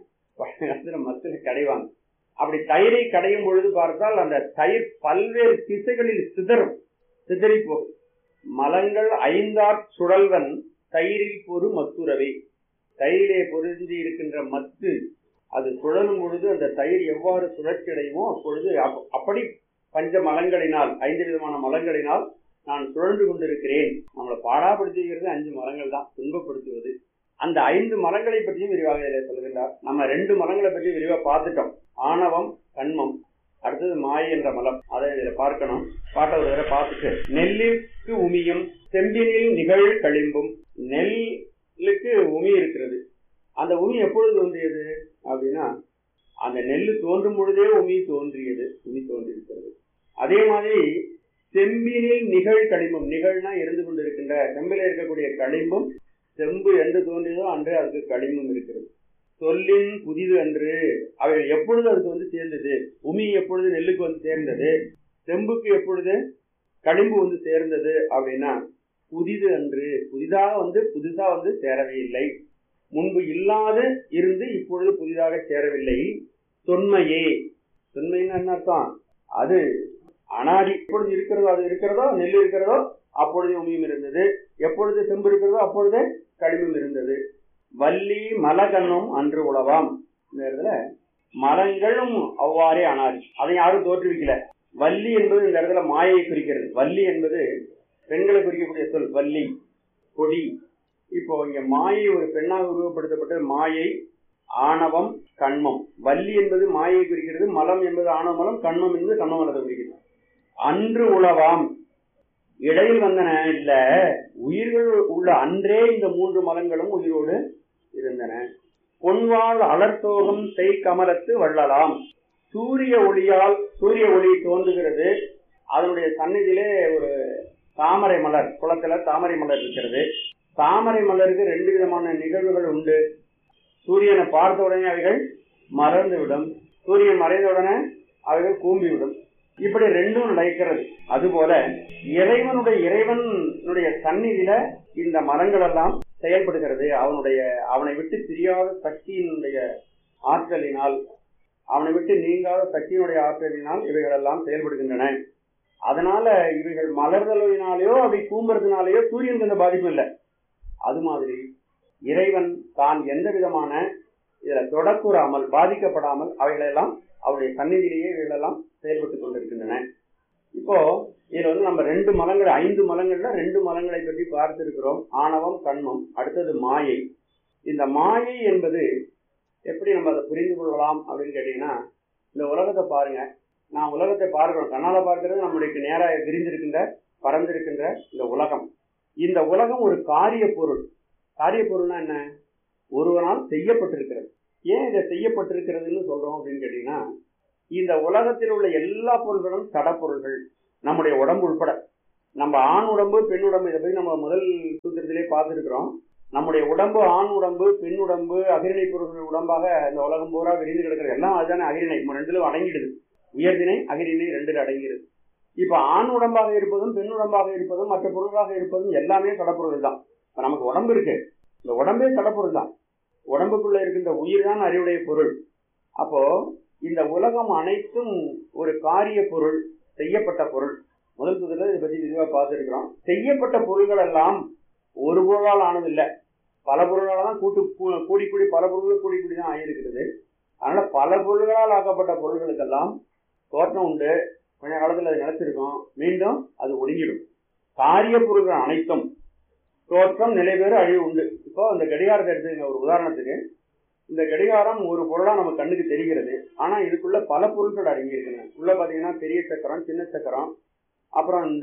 மத்தில கடைவாங்க. அப்படி தயிரை கடையும் பொழுது பார்த்தால் அந்த தயிர் பல்வேறு திசைகளில் சிதறும், சிதறி போகும். மலங்கள் ஐந்தாற் சுழல்வன் தயிரில் பொறு மத்துரவை. தயிரிலே பொருந்தி இருக்கின்ற மத்து அது சுழலும் பொழுது அந்த தயிர் எவ்வாறு சுழற்சி அடையுமோ அப்பொழுது அப்படி பஞ்ச மலங்களினால் ஐந்து விதமான மலங்களினால் நான் சுழன்று கொண்டிருக்கிறேன். நம்மளை பாடாப்படுத்துகிறது அஞ்சு மலங்கள் தான், துன்பப்படுத்துவது. அந்த ஐந்து மலங்களை பற்றியும் விரிவாக இதில் சொல்கின்றார். நம்ம ரெண்டு மலங்களை பற்றி விரிவாக பார்த்துட்டோம். ஆணவம், கண்மம், அடுத்தது மாயை என்ற மலம். அதை இதில் பார்க்கணும். பாட்டை ஒரு தடவை பார்த்துட்டு, நெல்லுக்கு உமியும் செம்பினில் நிகழ் களிம்பும். நெல்லுக்கு உமி இருக்கிறது. அந்த உமி எப்பொழுது தோன்றியது அப்படின்னா, அந்த நெல்லு தோன்றும் பொழுதே உமி தோன்றியது, உமி தோன்றியிருக்கிறது. அதே மாதிரி செம்பினில் நிகழ் களிம்பும், நிகழ்னா இருந்து கொண்டிருக்கின்ற செம்பில இருக்கக்கூடிய களிம்பும், செம்பு என்று தோன்றியதோ அன்று அதுக்கு களிம்பும் இருக்கிறது. சொல்லின் புதிது அன்று அவைகள் எப்பொழுது அதுக்கு வந்து சேர்ந்தது? உமி எப்பொழுது நெல்லுக்கு வந்து சேர்ந்தது? செம்புக்கு எப்பொழுது களிம்பு வந்து சேர்ந்தது அப்படின்னா, புதிது அன்று, புதிதாக வந்து புதுசா வந்து சேரவே இல்லை. முன்பு இல்லாது இருந்து இப்பொழுது புதிதாக சேரவில்லை. தொன்மையே, தொன்மைன்னு என்ன அர்த்தம்? அது அனாதி. எப்பொழுது இருக்கிறதோ அது இருக்கிறதோ, நெல் இருக்கிறதோ அப்பொழுது உமியும் இருந்தது. எப்பொழுது செம்பு இருக்கிறதோ அப்பொழுது களிம்பும் இருந்தது. வள்ளி மலகண்ணும் அன்று உளவாம். இந்த இடத்துல மலங்களும் அவ்வாறே அனாதி, அதை யாரும் தோற்றுவிக்கல. வள்ளி என்பது இந்த இடத்துல மாயை குறிக்கிறது. வள்ளி என்பது பெண்களை குறிக்கக்கூடிய சொல். வள்ளி கொடி. இப்போ இங்க மாயை ஒரு பெண்ணாக உருவப்படுத்தப்பட்ட மாயை, ஆணவம், கண்மம். வள்ளி என்பது மாயை குறிக்கிறது, மலம் என்பது ஆணவ மலம், கண்மம் என்பது கண்ம மலத்தை குறிக்கிறது. அன்று உளவாம், இடையில் வந்தன இல்ல, உயிர்கள் உள்ள அன்றே இந்த மூன்று மலங்களும் உயிரோடு இருந்தன. பொன்வாள் அலர்த்தோகம் செய் கமலத்து வள்ளலாம். சூரிய ஒளியால், சூரிய ஒளி தோன்றுகிறது. அதனுடைய சந்நிதியிலே ஒரு தாமரை மலர், குளத்துல தாமரை மலர் இருக்கிறது. தாமரை மலருக்கு ரெண்டு விதமான நிகழ்வுகள் உண்டு. சூரியனை பார்த்த உடனே அவைகள் மறந்து விடும், சூரியன் மறைந்த உடனே அவைகள் கூம்பிவிடும். இப்படி ரெண்டும் நடக்கிறது. அதுபோல இறைவனுடைய இறைவனுடைய சந்நிதியில இந்த மரங்கள் எல்லாம் செயல்படுகிறது. அவனுடைய அவனை விட்டு பிரியாத சக்தியினுடைய ஆற்றலினால், அவனை விட்டு நீங்காத சக்தியினுடைய ஆற்றலினால் இவைகள் எல்லாம் செயல்படுகின்றன. அதனால இவைகள் மலர்தலினாலேயோ அவை கூம்புறதுனாலேயோ சூரியனுக்கு எந்த பாதிப்பும் இல்லை. அது மாதிரி இறைவன் தான் எந்த விதமான இதுல தொடக்கூறாமல், பாதிக்கப்படாமல் அவைகளெல்லாம் அவருடைய சந்நிதியிலேயே இவைகளெல்லாம் செயல்பட்டுக் கொண்டிருக்கின்றன. இப்போ இதுல வந்து நம்ம ரெண்டு மலங்கள், ஐந்து மலங்கள்ல ரெண்டு மலங்களை பற்றி பார்த்திருக்கிறோம். ஆணவம், கண்மம், அடுத்தது மாயை. இந்த மாயை என்பது எப்படி நம்ம அதை புரிந்து கொள்ளலாம் அப்படின்னு கேட்டீங்கன்னா, இந்த உலகத்தை பாருங்க. நான் உலகத்தை பார்க்கிறோம், கண்ணால பார்க்கிறது நம்மளுக்கு நேராக விரிந்திருக்கின்ற பறந்திருக்கின்ற இந்த உலகம், இந்த உலகம் ஒரு காரிய பொருள். காரிய பொருள்னா என்ன? ஒருவனால் செய்யப்பட்டிருக்கிறது. ஏன் இதை செய்யப்பட்டிருக்கிறதுன்னு சொல்றோம் அப்படின்னு கேட்டீங்கன்னா, இந்த உலகத்தில் உள்ள எல்லா பொருள்களும் சடப்பொருள்கள், நம்முடைய உடம்பு உட்பட. நம்ம ஆண் உடம்பு பெண் உடம்பு, இதை பற்றி நம்ம முதல் சூத்திரத்திலே பார்த்துருக்கிறோம். நம்முடைய உடம்பு ஆண் உடம்பு பெண் உடம்பு அகிரிணை பொருள்கள் உடம்பாக இந்த உலகம் பூரா விரிந்து கிடக்கிறது. எல்லாம் அதுதானே அகிரிணை, ரெண்டுல அடங்கிடுது. உயர்திணை அகிரிணை ரெண்டுல அடங்கிடுது. இப்ப ஆண் உடம்பாக இருப்பதும் பெண் உடம்பாக இருப்பதும் மற்ற பொருளாக இருப்பதும் எல்லாமே சடப்பொருள் தான். இப்ப நமக்கு உடம்பு இருக்கு, இந்த உடம்பே சடப்பொருள் தான். உடம்புக்குள்ள இருக்கின்ற உயிர் தான் அறிவுடைய பொருள். அப்போ இந்த உலகம் அனைத்தும் ஒரு காரிய பொருள், செய்யப்பட்ட பொருள். முதல் புதில் இதை பற்றி விரிவாக பார்த்துருக்கிறோம். செய்யப்பட்ட பொருள்கள் எல்லாம் ஒரு பொருளால் ஆனதில்லை, பல பொருளால் தான் கூட்டு கூடி கூடி பல பொருள்கள் கூடி கூடி தான் ஆகியிருக்கிறது. அதனால பல பொருள்களால் ஆக்கப்பட்ட பொருள்களுக்கெல்லாம் தோற்றம் உண்டு, கொஞ்ச காலத்தில் அது நிலைச்சிருக்கும், மீண்டும் அது ஒடுங்கிடும். காரிய பொருள்கள் அனைத்தும் தோற்றம் நிலைபெறு அழிவு உண்டு. இப்போ இந்த கடிகாரத்தை எடுத்துங்க ஒரு உதாரணத்துக்கு. இந்த கடிகாரம் ஒரு பொருளா நம்ம கண்ணுக்கு தெரிகிறது, ஆனா இதுக்குள்ள பல பொருட்கள் அடங்கி இருக்குங்க. உள்ள பாத்தீங்கன்னா பெரிய சக்கரம், சின்ன சக்கரம், அப்புறம் இந்த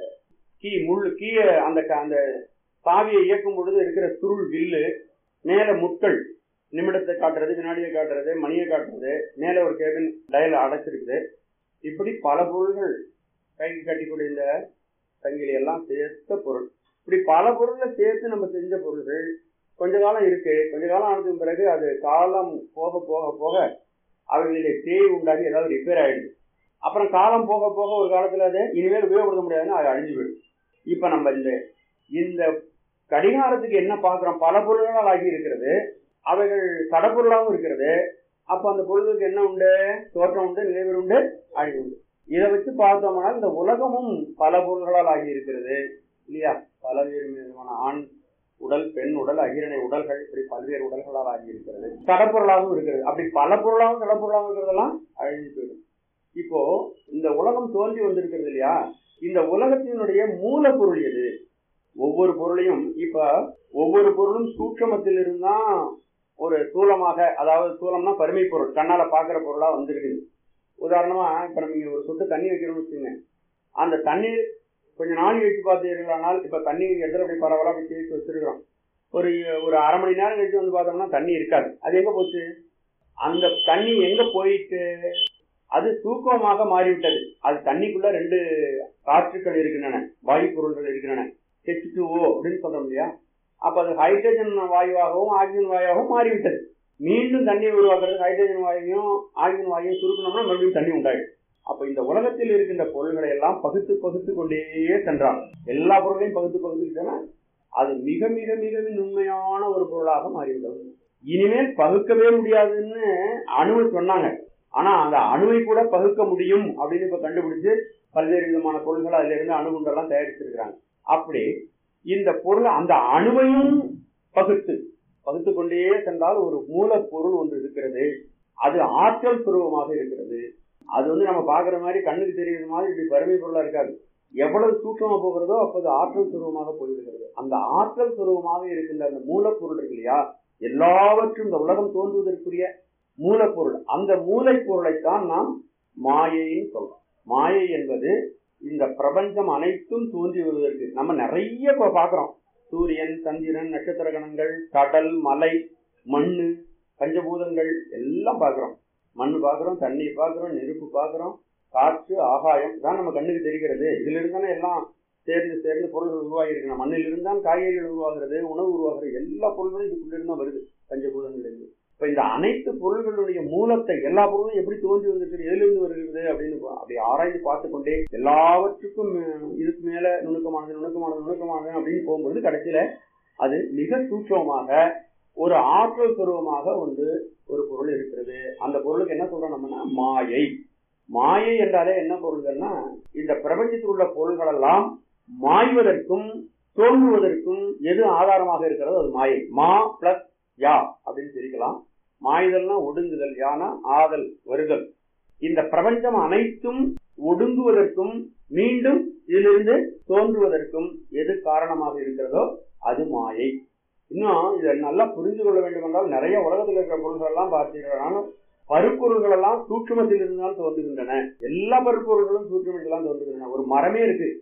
கீ முள் கீய அந்த அந்த சாவியை இயக்கும் பொழுது இருக்கிற சுருள் வில்லு, மேல முட்கள் நிமிடத்தை காட்டுறது, வினாடியை காட்டுறது, மணியை காட்டுறது, மேல ஒரு கேபின் டயல் அடைச்சிருக்குது. இப்படி பல பொருள்கள் கைக்கு கட்டிக்கூடிய இந்த சங்கிலி எல்லாம் சேர்த்த பொருள். இப்படி பல பொருளை சேர்த்து நம்ம செஞ்ச பொருள்கள் கொஞ்ச காலம் இருக்கு. கொஞ்ச காலம் ஆனதுக்கு பிறகு அது காலம் போக போக போக அவைகளிலே தேய் உண்டாகி ஏதாவது ரிப்பேர் ஆயிடுது. அப்புறம் காலம் போக போக ஒரு காலத்துல அது இனிமேல் உபயோகப்படுத்த முடியாதுன்னு அது அழிஞ்சு போயிடும். இப்ப நம்ம இந்த இந்த கடிகாரத்துக்கு என்ன பார்க்கிறோம்? பல பொருள்களால் ஆகி இருக்கிறது, அவைகள் சடப்பொருளாகவும் இருக்கிறது. அப்ப அந்த பொருளுக்கு என்ன உண்டு? தோற்றம் உண்டு, நிலைவர் உண்டு, அழிவு உண்டு. இதை வச்சு பார்த்தோம்னா இந்த உலகமும் பல பொருள்களால் ஆகி இருக்கிறது இல்லையா? பலவேறு விதமான ஆண் உடல், பெண் உடல், அகிரணை உடல்கள், இப்படி பல்வேறு உடல்களால் ஆகி இருக்கிறது. சடப்பொருளாகவும் இருக்கிறது. அப்படி பல பொருளாகவும் சடப்பொருளாகவும் இருக்கிறதெல்லாம் அழிஞ்சு போயிடும். இப்போ இந்த உலகம் தோன்றி வந்திருக்கிறது இல்லையா? இந்த உலகத்தினுடைய மூலப்பொருள் எது? ஒவ்வொரு பொருளையும் இப்ப ஒவ்வொரு பொருளும் சூட்சமத்தில் இருந்தான் ஒரு தூலமாக, அதாவது தூலம்னா பருமை பொருள், கண்ணால பாக்குற பொருளா வந்திருக்குது. உதாரணமா இப்ப நம்ம இங்க ஒரு சொட்டு தண்ணி வைக்கிறோம்னு வச்சுங்க, அந்த தண்ணீர் கொஞ்ச நாள் வச்சு பார்த்தீர்களானால், இப்ப தண்ணி இடத்துல அப்படி பரவலா அப்படி தேய்ச்சி வச்சிருக்கிறோம். ஒரு ஒரு அரை மணி நேரம் கழிச்சு வந்து பார்த்தோம்னா தண்ணி இருக்காது. அது எங்க போச்சு? அந்த தண்ணி எங்க போயிட்டு அது தூக்கமாக மாறிவிட்டது. அது தண்ணிக்குள்ள ரெண்டு காற்றுக்கள் இருக்கின்றன, வாயு பொருள்கள் இருக்கின்றன, ஹெச் டூ ஓ அப்படின்னு சொல்றோம் இல்லையா? அப்ப அது ஹைட்ரஜன் வாயுவாகவும் ஆக்சிஜன் வாயுவாகவும் மாறிவிட்டது. மீண்டும் தண்ணீர் உருவாக்குறது ஹைட்ரஜன் வாயுவையும் ஆக்சிஜன் வாயுவையும் சுருக்கணும்னா மறுபடியும் தண்ணி உண்டாயிடும். அப்ப இந்த உலகத்தில் இருக்கின்ற பொருள்களை எல்லாம் பகுத்து பகுத்து கொண்டே சென்றாங்க. எல்லா பொருளையும் பகுத்து பகுத்துக்கிட்டோன்னா அது மிக மிக மிக நுண்மையான ஒரு பொருளாக மாறிவிட்டது. இனிமேல் பகுக்கவே முடியாதுன்னு அணுவை சொன்னாங்க. ஆனா அந்த அணுவை கூட பகுக்க முடியும் அப்படின்னு இப்ப கண்டுபிடிச்சு பல்வேறு விதமான பொருள்கள் அதுல இருந்து அணுகுண்டெல்லாம் தயாரிச்சிருக்கிறாங்க. அப்படி இந்த பொருள் அந்த அணுவையும் பகுத்து பகுத்து கொண்டே சென்றால் ஒரு மூலப்பொருள் ஒன்று இருக்கிறது. அது ஆற்றல் சுரூபமாக இருக்கிறது. அது வந்து நம்ம பாக்குற மாதிரி கண்ணுக்கு தெரிகிற மாதிரி இப்படி வறுமை பொருளா இருக்காது. எவ்வளவு சூட்சமா போகிறதோ அப்போது ஆற்றல் சுரூபமாக போய்விடுகிறது. அந்த ஆற்றல் சுரூபமாக இருக்கின்ற அந்த மூலப்பொருள் இருக்கு இல்லையா? எல்லாவற்றும் இந்த உலகம் தோன்றுவதற்குரிய மூலப்பொருள், அந்த மூலப்பொருளைத்தான் நாம் மாயைன்னு சொல்றோம். மாயை என்பது இந்த பிரபஞ்சம் அனைத்தும் தோன்றி வருவதற்கு நம்ம நிறைய இப்ப பாக்குறோம். சூரியன், சந்திரன், நட்சத்திர கணங்கள், கடல், மலை, மண்ணு, பஞ்சபூதங்கள் எல்லாம் பாக்குறோம். மண்ணு பாக்குறோம், தண்ணி பாக்குறோம், நெருப்பு பாக்குறோம், காற்று, ஆகாயம் தான் நம்ம கண்ணுக்கு தெரிகிறது. இதுல இருந்தானே எல்லாம் சேர்ந்து சேர்ந்து பொருள்கள் உருவாகி இருக்கணும். மண்ணில் இருந்தால் காய்கறிகள் உருவாகிறது, உணவு உருவாகிறது, எல்லா பொருள்களும் இதுக்குள்ள இருந்தா வருது பஞ்சபூதங்கள் இருந்து. இப்ப இந்த அனைத்து பொருள்களுடைய மூலத்தை எல்லா பொருளும் எப்படி தோன்றி வந்திருக்கு, எதிலிருந்து வருகிறது அப்படின்னு அப்படி ஆராய்ந்து பார்த்து கொண்டே எல்லாவற்றுக்கும் இதுக்கு மேல நுணுக்கமானது நுணுக்கமானது நுணுக்கமானது அப்படின்னு போகும்போது கடைசியில அது மிக சூட்சமாக ஒரு ஆற்றல் சுரூபமாக வந்து ஒரு பொருள் இருக்கிறது. அந்த பொருளுக்கு என்ன சொல்றோம் நம்மனா மாயை. மாயை என்றாலே என்ன பொருள்கள்னா இந்த பிரபஞ்சத்தில் உள்ள பொருள்கள் எல்லாம் மாய்வதற்கும் தோன்றுவதற்கும் எது ஆதாரமாக இருக்கிறதோ அது மாயை. மா பிளஸ் யா அப்படின்னு பிரிக்கலாம். மாய்தல்னா ஒடுங்குதல், யானா ஆதல், வருதல். இந்த பிரபஞ்சம் அனைத்தும் ஒடுங்குவதற்கும் மீண்டும் இதிலிருந்து தோன்றுவதற்கும் எது காரணமாக இருக்கிறதோ அது மாயை. இன்னும் இதை நல்லா புரிந்து கொள்ள வேண்டும் என்றால் நிறைய உலகத்தில் இருக்கிற பொருள்கள் எல்லாம் பார்த்தீங்கன்னா பருப்பொருள்கள் எல்லாம் சூட்சுமத்தில் இருந்தால் தோன்றுகின்றன. எல்லா பருப்பொருள்களும் சூட்சுமத்தில் தான் தோன்றுகின்றன. ஒரு மரமே இருக்கு,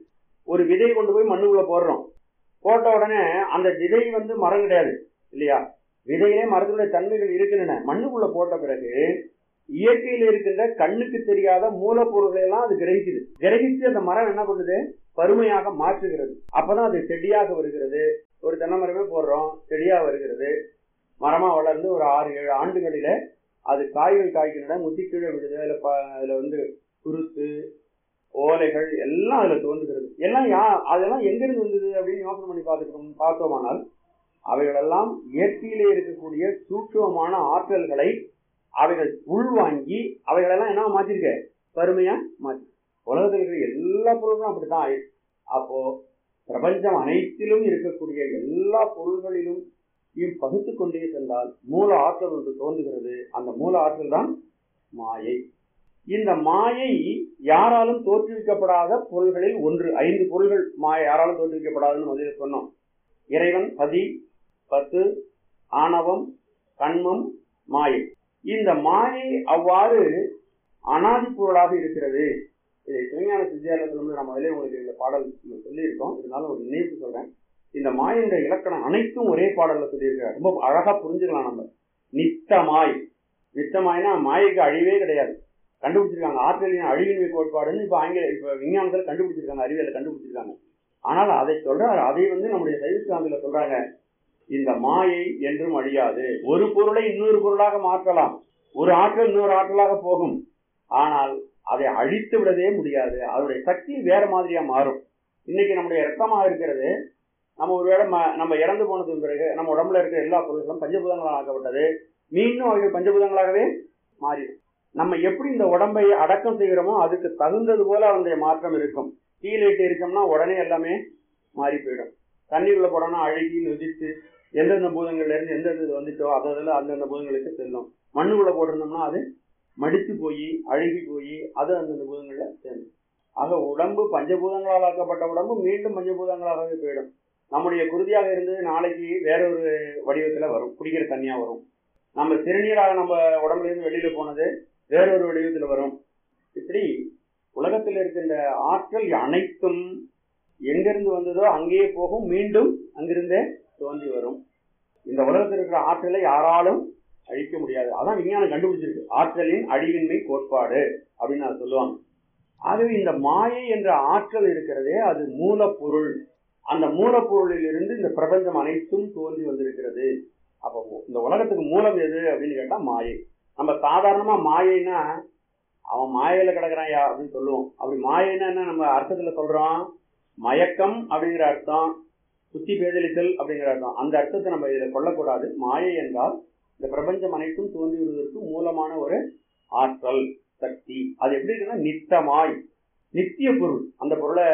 ஒரு விதையை கொண்டு போய் மண்ணுக்குள்ள போடுறோம். போட்ட உடனே அந்த விதை வந்து மரம் கிடையாது இல்லையா? விதையிலே மரத்துடைய தன்மைகள் இருக்கின்றன. மண்ணுக்குள்ள போட்ட பிறகு இயற்கையில் இருக்கின்ற கண்ணுக்கு தெரியாத மூலப்பொருள்களை எல்லாம் அது கிரகிக்குது. கிரகிச்சு அந்த மரம் என்ன பண்ணுது? பருமையாக மாற்றுகிறது. அப்பதான் அது செடியாக வருகிறது. ஒரு தென்னை மரமே போடுறோம், செடியா வருகிறது, மரமா வளர்ந்து ஒரு ஆறு ஏழு ஆண்டுகளில அது காய்கள் காய்க்கின்றன, முத்தி கீழே விடுது. அதுல அதுல வந்து குருத்து ஓலைகள் எல்லாம் அதுல தோன்றுகிறது. எல்லாம் யா அதெல்லாம் எங்கிருந்து வந்தது அப்படின்னு யோசனை பண்ணி பார்த்துட்டோம் பார்த்தோமானால் அவைகளெல்லாம் இயற்கையிலே இருக்கக்கூடிய சூட்சுமமான ஆற்றல்களை அவைகள் உள்வாங்கி அவைகளெல்லாம் என்ன மாற்றிருக்க? பருமையா மாற்றி. உலகத்தில் இருக்கிற எல்லா பொருளும் அப்படித்தான் ஆயிடுச்சு. அப்போ பிரபஞ்சம் அனைத்திலும் இருக்கக்கூடிய எல்லா பொருள்களிலும் பகுத்து கொண்டே சென்றால் மூல ஆற்றல் ஒன்று தோன்றுகிறது. அந்த மூல ஆற்றல் தான் மாயை. இந்த மாயை யாராலும் தோற்றுவிக்கப்படாத பொருள்களில் ஒன்று. ஐந்து பொருள்கள் மாயை யாராலும் தோற்றுவிக்கப்படாதுன்னு முதல்ல சொன்னோம். இறைவன், பதி, பத்து, ஆணவம், கண்மம், மாயை. இந்த மாயை அவ்வாறு அனாதி பொருளாக இருக்கிறது. இதை சிவஞான சித்தியாலயத்தில் நம்ம முதலே உங்களுக்கு இந்த பாடல் சொல்லியிருக்கோம். இதனால ஒரு நினைவு சொல்றேன். இந்த மாயின்ற இலக்கணம் அனைத்தும் ஒரே பாடல்ல சொல்லியிருக்கிறார். ரொம்ப அழகா புரிஞ்சுக்கலாம் நம்ம. நித்தமாய். நித்தமாய்னா மாயைக்கு அழிவே கிடையாது. கண்டுபிடிச்சிருக்காங்க ஆற்றலின் அழிவின்மை கோட்பாடுன்னு இப்ப ஆங்கில இப்ப விஞ்ஞானத்துல கண்டுபிடிச்சிருக்காங்க, அறிவியல கண்டுபிடிச்சிருக்காங்க. ஆனால் அதை சொல்றாரு, அதை வந்து நம்முடைய சைவ சித்தாந்தத்துல சொல்றாங்க, இந்த மாயை என்றும் அழியாது. ஒரு பொருளை இன்னொரு பொருளாக மாற்றலாம், ஒரு ஆற்றல் இன்னொரு ஆற்றலாக போகும், ஆனால் அதை அழித்து விடவே முடியாது. அதனுடைய சக்தி வேற மாதிரியா மாறும். இன்னைக்கு நம்முடைய ரத்தமா இருக்கிறது, நம்ம ஒருவேளை நம்ம இறந்து போனதுக்கு பிறகு நம்ம உடம்புல இருக்கிற எல்லா பொருட்களும் பஞ்சபூதங்களாக ஆக்கப்பட்டது, மீண்டும் அவைகள் பஞ்சபூதங்களாகவே மாறிடும். நம்ம எப்படி இந்த உடம்பை அடக்கம் செய்கிறோமோ அதுக்கு தகுந்தது போல அதனுடைய மாற்றம் இருக்கும். கீழேட்டு இருக்கோம்னா உடனே எல்லாமே மாறி போயிடும். தண்ணீர்ல போடணும்னா அழுகி நொதித்து எந்தெந்த பூதங்கள்ல இருந்து எந்தெந்த இது வந்துட்டோ அதில் அந்தந்த பூதங்களுக்கு செல்லும். மண்ணுக்குள்ள போட்டிருந்தோம்னா அது மடித்து போய் அழுகி போய் அது அந்தந்த பூதங்கள்ல சேர்ந்து. ஆக உடம்பு பஞ்சபூதங்களால் ஆக்கப்பட்ட உடம்பு மீண்டும் பஞ்சபூதங்களாகவே போயிடும். நம்முடைய குருதியாக இருந்தது நாளைக்கு வேற ஒரு வடிவத்துல வரும், குடிக்கிற தண்ணியா வரும். நம்ம சிறுநீராக நம்ம உடம்புல இருந்து வெளியில போனது வேறொரு வடிவத்துல வரும். இப்படி உலகத்தில் இருக்கின்ற ஆற்றல் அனைத்தும் எங்கிருந்து வந்ததோ அங்கேயே போகும், மீண்டும் அங்கிருந்தே தோன்றி வரும். இந்த உலகத்தில் இருக்கிற ஆற்றலை யாராலும் அழிக்க முடியாது. அதான் விஞ்ஞானம் கண்டுபிடிச்சிருக்கு, ஆற்றலின் அழிவின்மை கோட்பாடு அப்படின்னு அதை சொல்லுவாங்க. ஆகவே இந்த மாயை என்ற ஆற்றல் இருக்கிறதே அது மூலப்பொருள். அந்த மூலப்பொருளில் இருந்து இந்த பிரபஞ்சம் அனைத்தும் தோன்றி வந்திருக்கிறது. அப்போ இந்த உலகத்துக்கு மூலம் எது அப்படின்னு கேட்டா மாயை. நம்ம சாதாரணமா மாயைன்னா அவன் மாயையில கிடக்குறான் யா அப்படின்னு சொல்லுவோம். அப்படி மாயைன்னா என்ன நம்ம அர்த்தத்துல சொல்றோம்? மயக்கம் அப்படிங்கிற அர்த்தம், புத்தி பேதலித்தல் அப்படிங்கிற அர்த்தம். அந்த அர்த்தத்தை நம்ம இதுல கொள்ளக்கூடாது. மாயை என்றால் இந்த பிரபஞ்சம் அனைத்தும் தோன்றி வருவதற்கு மூலமான ஒரு ஆற்றல், சக்தி. அது எப்படி இருக்குன்னா நித்தமாய், நித்திய பொருள். அந்த பொருளை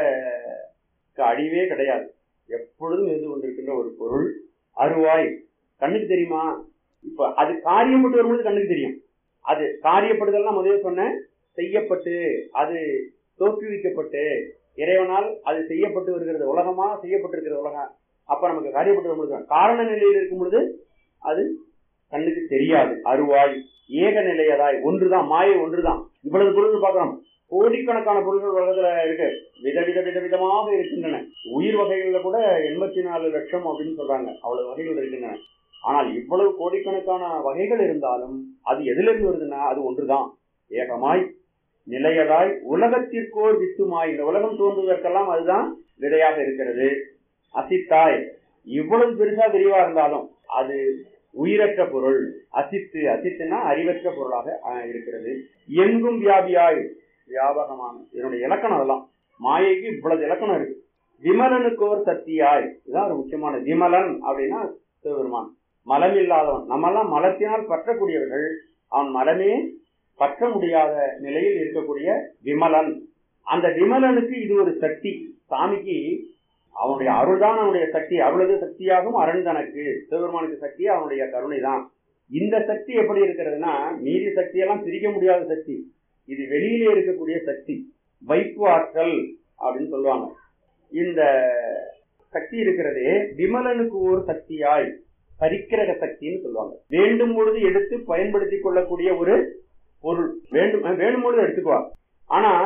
அழிவே கிடையாது, எப்பொழுதும் இருந்து கொண்டிருக்கின்ற ஒரு பொருள். அருவாய், கண்ணுக்கு தெரியுமா? இப்ப அது காரியப்பட்டு வரும்போது கண்ணுக்கு தெரியும். அது காரியப்படுதல்னா முதல்ல சொன்ன செய்யப்பட்டு அது தோற்றுவிக்கப்பட்டு இறைவனால் அது செய்யப்பட்டு வருகிறது. உலகமா செய்யப்பட்டிருக்கிறது உலகம். அப்ப நமக்கு காரியப்பட்டு வரும்போது காரண நிலையில் இருக்கும் பொழுது அது கண்ணுக்கு தெரியாது. அருவாய், ஏக நிலையதாய், ஒன்றுதான் மாயை, ஒன்றுதான். இவ்வளவு பொருள் பார்க்கிறோம், கோடிக்கணக்கான பொருள்கள் உலகத்துல இருக்கு, விதவித விதவிதமாக இருக்கின்றன. உயிர் வகைகள்ல கூட எண்பத்தி நாலு லட்சம் அப்படின்னு சொல்றாங்க, அவ்வளவு வகைகள் இருக்கின்றன. ஆனால் இவ்வளவு கோடிக்கணக்கான வகைகள் இருந்தாலும் அது எதிலிருந்து வருதுன்னா அது ஒன்றுதான், ஏகமாய் நிலையதாய் உலகத்திற்கோர் வித்துமாய். இந்த உலகம் தோன்றுவதற்கெல்லாம் அதுதான் விடையாக இருக்கிறது. அசித்தாய், இவ்வளவு பெருசா விரிவா இருந்தாலும் அது உயிரற்ற பொருள். அசித்து, அசித்துனா அறிவற்ற பொருளாக இருக்கிறது. எங்கும் வியாபியாய், வியாபகமான. இதனுடைய இலக்கணம் அதெல்லாம். மாயைக்கு இவ்வளவு இலக்கணம் இருக்கு. விமலனுக்கோர் சக்தியாய், இதுதான் ஒரு முக்கியமான. விமலன் அப்படின்னா சிவபெருமான், மலம் இல்லாதவன். நம்மெல்லாம் மலத்தினால் பற்றக்கூடியவர்கள், அவன் மலமே பற்ற முடியாத நிலையில் இருக்கக்கூடிய விமலன். அந்த விமலனுக்கு இது ஒரு சக்தி. சாமிக்கு அவனுடைய அருள் தான் அவனுடைய சக்தி. அருளது சக்தியாகும் அரண் தனக்கு. சிவபெருமானுக்கு சக்தி அவனுடைய கருணை தான். இந்த சக்தி எப்படி இருக்கிறதுனா மீதி சக்தியெல்லாம் பிரிக்க முடியாத சக்தி. இது வெளியிலே இருக்கக்கூடிய சக்தி, வைப்பு ஆற்றல் அப்படின்னு சொல்லுவாங்க. இந்த சக்தி இருக்கிறதே விமலனுக்கு ஒரு சக்தியாய், பரிக்கிரக சக்தின்னு சொல்லுவாங்க. வேண்டும் பொழுது எடுத்து பயன்படுத்திக் கொள்ளக்கூடிய ஒரு பொருள். வேண்டும் வேணும் பொழுது எடுத்துக்குவார். ஆனா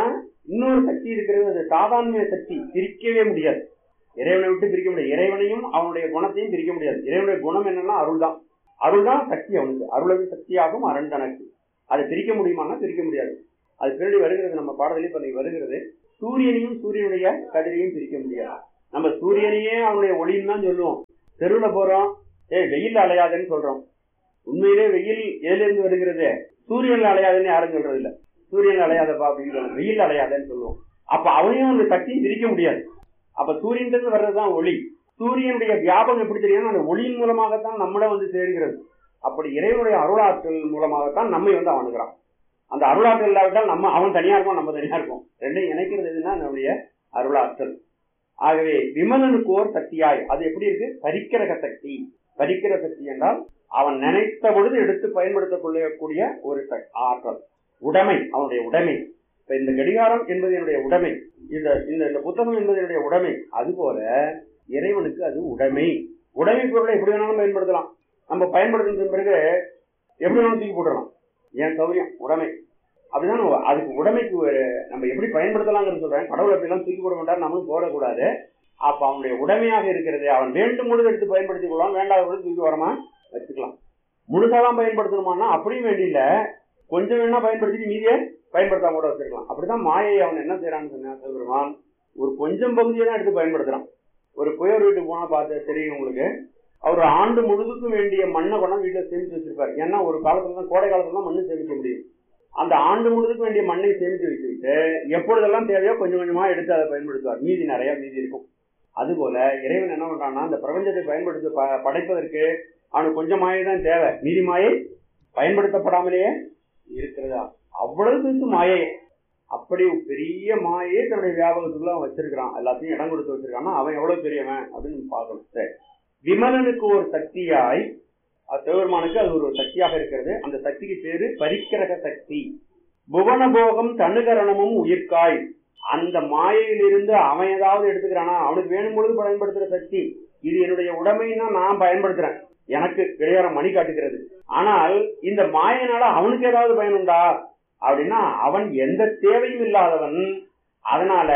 இன்னொரு சக்தி இருக்கிறது, அது சாதாரண சக்தி, பிரிக்கவே முடியாது. இறைவனை விட்டு பிரிக்க முடியாது. இறைவனையும் அவனுடைய குணத்தையும் பிரிக்க முடியாது. இறைவனுடைய குணம் என்னன்னா அருள் தான். அருள் தான் சக்தி அவனுக்கு. அருளது சக்தியாகும் அரண் தனக்கு. அதை பிரிக்க முடியுமானா பிரிக்க முடியாது. அது பின்னாடி வருகிறது, நம்ம பாடலில் இப்ப வருகிறது. சூரியனையும் சூரியனுடைய கதிரையும் பிரிக்க முடியாது. நம்ம சூரியனையே அவனுடைய ஒளின்னு தான் சொல்லுவோம். தெருவில் போறோம், ஏ வெயில் அலையாதுன்னு சொல்றோம். உண்மையிலே வெயில் எதிலிருந்து வருகிறது? சூரியன்ல அலையாதுன்னு யாரும் சொல்றது இல்லை. சூரியன் அலையாதப்பா அப்படின்னு சொல்லுவோம், வெயில் அலையாதுன்னு சொல்லுவோம். அப்ப அவனையும் அந்த சக்தியும் பிரிக்க முடியாது. அப்ப சூரியன் வர்றதுதான் ஒளி. சூரியனுடைய வியாபகம் எப்படி தெரியும்? அந்த ஒளியின் மூலமாகத்தான் நம்மள வந்து சேர்கிறது. அப்படி இறைவனுடைய அருளாற்றல் மூலமாகத்தான் நம்மை வந்து அவனுகிறான். அந்த அருளாற்றல் இல்லாவிட்டால் நம்ம அவன் தனியா இருக்கும், நம்ம தனியா இருக்கும். ரெண்டையும் இணைக்கிறது எதுன்னா நம்முடைய அருளாற்றல். ஆகவே விமலனுக்கு ஓர் சக்தியாய், அது எப்படி இருக்கு? பரிக்கிரக சக்தி. பரிக்கிற சக்தி என்றால் அவன் நினைத்த பொழுது எடுத்து பயன்படுத்திக் கொள்ளக்கூடிய ஒரு ஆற்றல், உடைமை, அவனுடைய உடைமை. இப்ப இந்த கடிகாரம் என்பது என்னுடைய உடைமை, இந்த இந்த புத்தகம் என்பது என்னுடைய உடைமை. அதுபோல இறைவனுக்கு அது உடைமை. உடைமை பொருளை எப்படி வேணாலும் பயன்படுத்தலாம். நம்ம பயன்படுத்தின பிறகு எப்படி வேணாலும் தூக்கி போட்டுடலாம். ஏன் சௌரியம் உடைமை அப்படிதான். அதுக்கு உடைமைக்கு நம்ம எப்படி பயன்படுத்தலாம்னு சொல்றேன். கடவுள் அப்படிலாம் தூக்கி போட வேண்டாம், நம்மளும் போடக்கூடாது. அப்ப அவனுடைய உடைமையாக இருக்கிறது, அவன் வேண்டும் பொழுது எடுத்து பயன்படுத்திக் கொள்ளலாம், வேண்டாத பொழுது தூக்கி வரமா வச்சுக்கலாம். முழுசாதான் பயன்படுத்தணுமானா அப்படியும் வேண்டியில்ல, கொஞ்சம் வேணா பயன்படுத்திட்டு மீதியை பயன்படுத்தாம கூட வச்சிருக்கலாம். அப்படிதான் மாயை அவன் என்ன செய்யறான்னு சொன்னா, சிவபெருமான் ஒரு கொஞ்சம் பகுதியை தான் எடுத்து பயன்படுத்துறான். ஒரு புயல் வீட்டுக்கு போனா பார்த்து தெரியும் உங்களுக்கு, அவர் ஆண்டு முழுதுக்கும் வேண்டிய மண்ணை கொண்டா வீட்டுல சேமிச்சு வச்சிருப்பாரு. ஏன்னா ஒரு காலத்துல தான், கோடை காலத்துல தான் மண்ணு சேமிக்க முடியும். அந்த ஆண்டு முழுதுக்கு வேண்டிய மண்ணை சேமித்து வச்சுக்கிட்டு எப்பொழுதெல்லாம் தேவையோ கொஞ்சம் கொஞ்சமா எடுத்து அதை பயன்படுத்துவார். மீதி நிறைய மீதி இருக்கும். அதுபோல இறைவன் என்ன பண்றான்னா, அந்த பிரபஞ்சத்தை பயன்படுத்த படைப்பதற்கு அவனுக்கு கொஞ்சம் மாயை தான் தேவை, மீதி மாயை பயன்படுத்தப்படாமலேயே இருக்கிறதா. அவ்வளவு பெருசு மாயை. அப்படி பெரிய மாயை தன்னுடைய வியாபகத்துக்குள்ள அவன் வச்சிருக்கிறான், எல்லாத்தையும் இடம் கொடுத்து வச்சிருக்கான்னா அவன் எவ்வளவு பெரியவன் அப்படின்னு பார்க்கணும். சரி, விமலனுக்கு ஒரு சக்தியாய், சிவபெருமானுக்கு அது ஒரு சக்தியாக இருக்கிறது. அந்த சக்திக்கு பேரு பரிக்கிரக சக்தி. புவனபோகம் தனுகரணமும் உயிர்காய். அந்த மாயையிலிருந்து அவன் ஏதாவது எடுத்துக்கிறானா, அவனுக்கு வேணும் பொழுது பயன்படுத்துற சக்தி. இது என்னுடைய உடைமைன்னா நான் பயன்படுத்துறேன், எனக்கு கிடையாது மணி காட்டுகிறது. ஆனால் இந்த மாயினால அவனுக்கு ஏதாவது பயனுண்டா அப்படின்னா அவன் எந்த தேவையும் இல்லாதவன். அதனால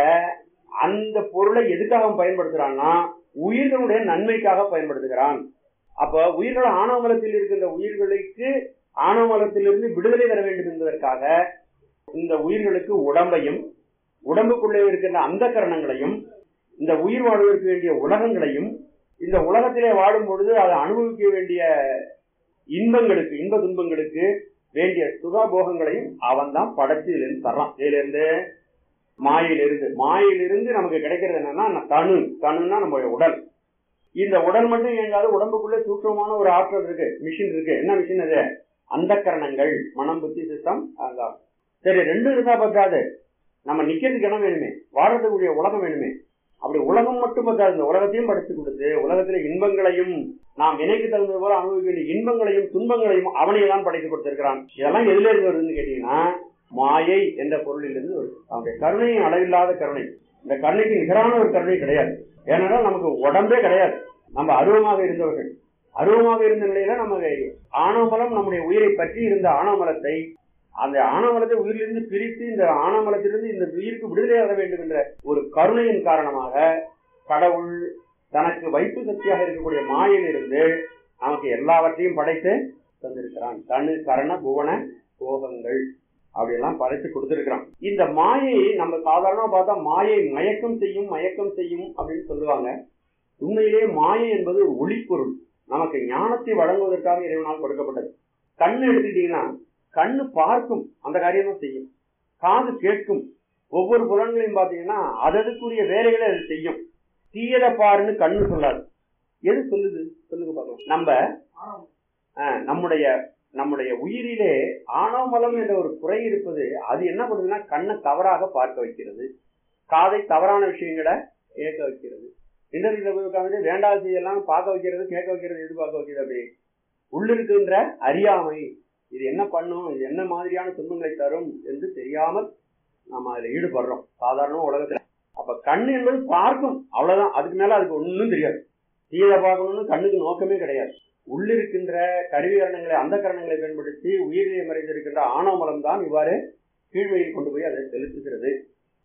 அந்த பொருளை எதுக்காக அவன் பயன்படுத்துறான்னா உயிர்களுடைய நன்மைக்காக பயன்படுத்துகிறான். அப்ப உயிர்கள் ஆணவமலத்தில் இருக்கின்ற உயிர்களுக்கு ஆணவமலத்திலிருந்து விடுதலை தர வேண்டும் என்பதற்காக இந்த உயிர்களுக்கு உடம்பையும், உடம்புக்குள்ளே இருக்கின்ற அந்த கரணங்களையும், இந்த உயிர் வாழ்வதற்கு வேண்டிய உலகங்களையும், இந்த உலகத்திலே வாடும் பொழுது அதை அனுபவிக்க வேண்டிய இன்பங்களுக்கு, இன்ப துன்பங்களுக்கு வேண்டிய சுகபோகங்களையும் அவன் தான் படைச்சு இருந்து தர்றான். இதிலிருந்து மாயிலிருந்து மாயிலிருந்து நமக்கு கிடைக்கிறது என்னன்னா தனு. தனுன்னா நம்மளுடைய உடல். இந்த உடல் மட்டும் இயங்காது, உடம்புக்குள்ளே சூட்சமான ஒரு ஆற்றல் இருக்கு, மிஷின் இருக்கு. என்ன மிஷின் அது? அந்த கரணங்கள், மனம், புத்தி, சித்தம், அகங்காரம். சரி, ரெண்டு இருந்தா பத்தாது, நம்ம நிக்கிறதுக்கு இடம் வேணுமே, வாழறதுக்குரிய உலகம் வேணுமே. அப்படி உலகம் மட்டும் பத்தாது, இந்த உலகத்தையும் படைச்சு கொடுத்து உலகத்துல இன்பங்களையும் நாம் வினைக்கு தகுந்த போல அனுபவிக்க வேண்டிய இன்பங்களையும் துன்பங்களையும் அவனையே தான் படைத்து கொடுத்திருக்கிறான். இதெல்லாம் எதுல இருந்து வருதுன்னு கேட்டீங்கன்னா மாயை என்ற பொருளிலிருந்து வருது. அவனுடைய கருணையும் அளவில்லாத கருணை. இந்த கருணைக்கு நிகரான ஒரு கருணை கிடையாது. ஏனென்றால் நமக்கு உடம்பே கிடையாது, நம்ம அருவமாக இருந்தவர்கள். அருவமாக இருந்த நிலையில நமக்கு ஆணவமலம், நம்முடைய உயிரை பற்றி இருந்த ஆணவமலத்தை, அந்த ஆணவமலத்தை உயிரிலிருந்து பிரித்து இந்த ஆணவமலத்திலிருந்து இந்த உயிருக்கு விடுதலையாக வேண்டும் என்ற ஒரு கருணையின் காரணமாக கடவுள் தனக்கு வைப்பு சக்தியாக இருக்கக்கூடிய மாயிலிருந்து நமக்கு எல்லாவற்றையும் படைத்து தந்திருக்கிறான். தனு கரண புவன போகங்கள் அப்படியெல்லாம் படைத்து கொடுத்திருக்கிறான். இந்த மாயை நம்ம சாதாரணமா பார்த்தா மாயை மயக்கம் செய்யும், மயக்கம் செய்யும் அப்படின்னு சொல்லுவாங்க. உண்மையிலேயே மாயை என்பது ஒரு ஒளிப்பொருள், நமக்கு ஞானத்தை வழங்குவதற்காக இறைவனால் கொடுக்கப்பட்டது. கண்ணு எடுத்துக்கிட்டீங்கன்னா கண்ணு பார்க்கும், அந்த காரியம் தான் செய்யும். காது கேட்கும், ஒவ்வொரு புலன்களையும் பார்த்தீங்கன்னா அதற்குரிய வேலைகளை அது செய்யும். தீயதை பாருன்னு கண்ணு சொல்லாது. எது சொல்லுது சொல்லுங்க பார்க்கலாம். நம்ம நம்முடைய நம்முடைய உயிரிலே ஆணவமலம் என்ற ஒரு குறை இருப்பது. அது என்ன பண்ணுதுன்னா கண்ணை தவறாக பார்க்க வைக்கிறது, காதை தவறான விஷயங்களை கேட்க வைக்கிறது. இன்டர்நெட்ல வேண்டாத செய்யலாம் பார்க்க வைக்கிறது, கேட்க வைக்கிறது. எது பார்க்க வைக்கிறது? அப்படி உள்ளிருக்கின்ற அறியாமை, இது என்ன பண்ணும், இது என்ன மாதிரியான துன்பங்களை தரும் என்று தெரியாமல் நாம அதுல ஈடுபடுறோம் சாதாரண உலகத்துல. அப்ப கண்ணு என்பது பார்க்கும், அவ்வளவுதான். அதுக்கு மேல அதுக்கு ஒன்னும் தெரியாது. தீயதை பார்க்கணும்னு கண்ணுக்கு நோக்கமே கிடையாது. உள்ளிருக்கின்ற கருவிகரணங்களை, அந்த கரணங்களை பயன்படுத்தி உயிரிலே மறைந்திருக்கின்ற ஆணவமலம் தான் இவ்வாறு கீழ்மையில் கொண்டு போய் அதை செலுத்துகிறது.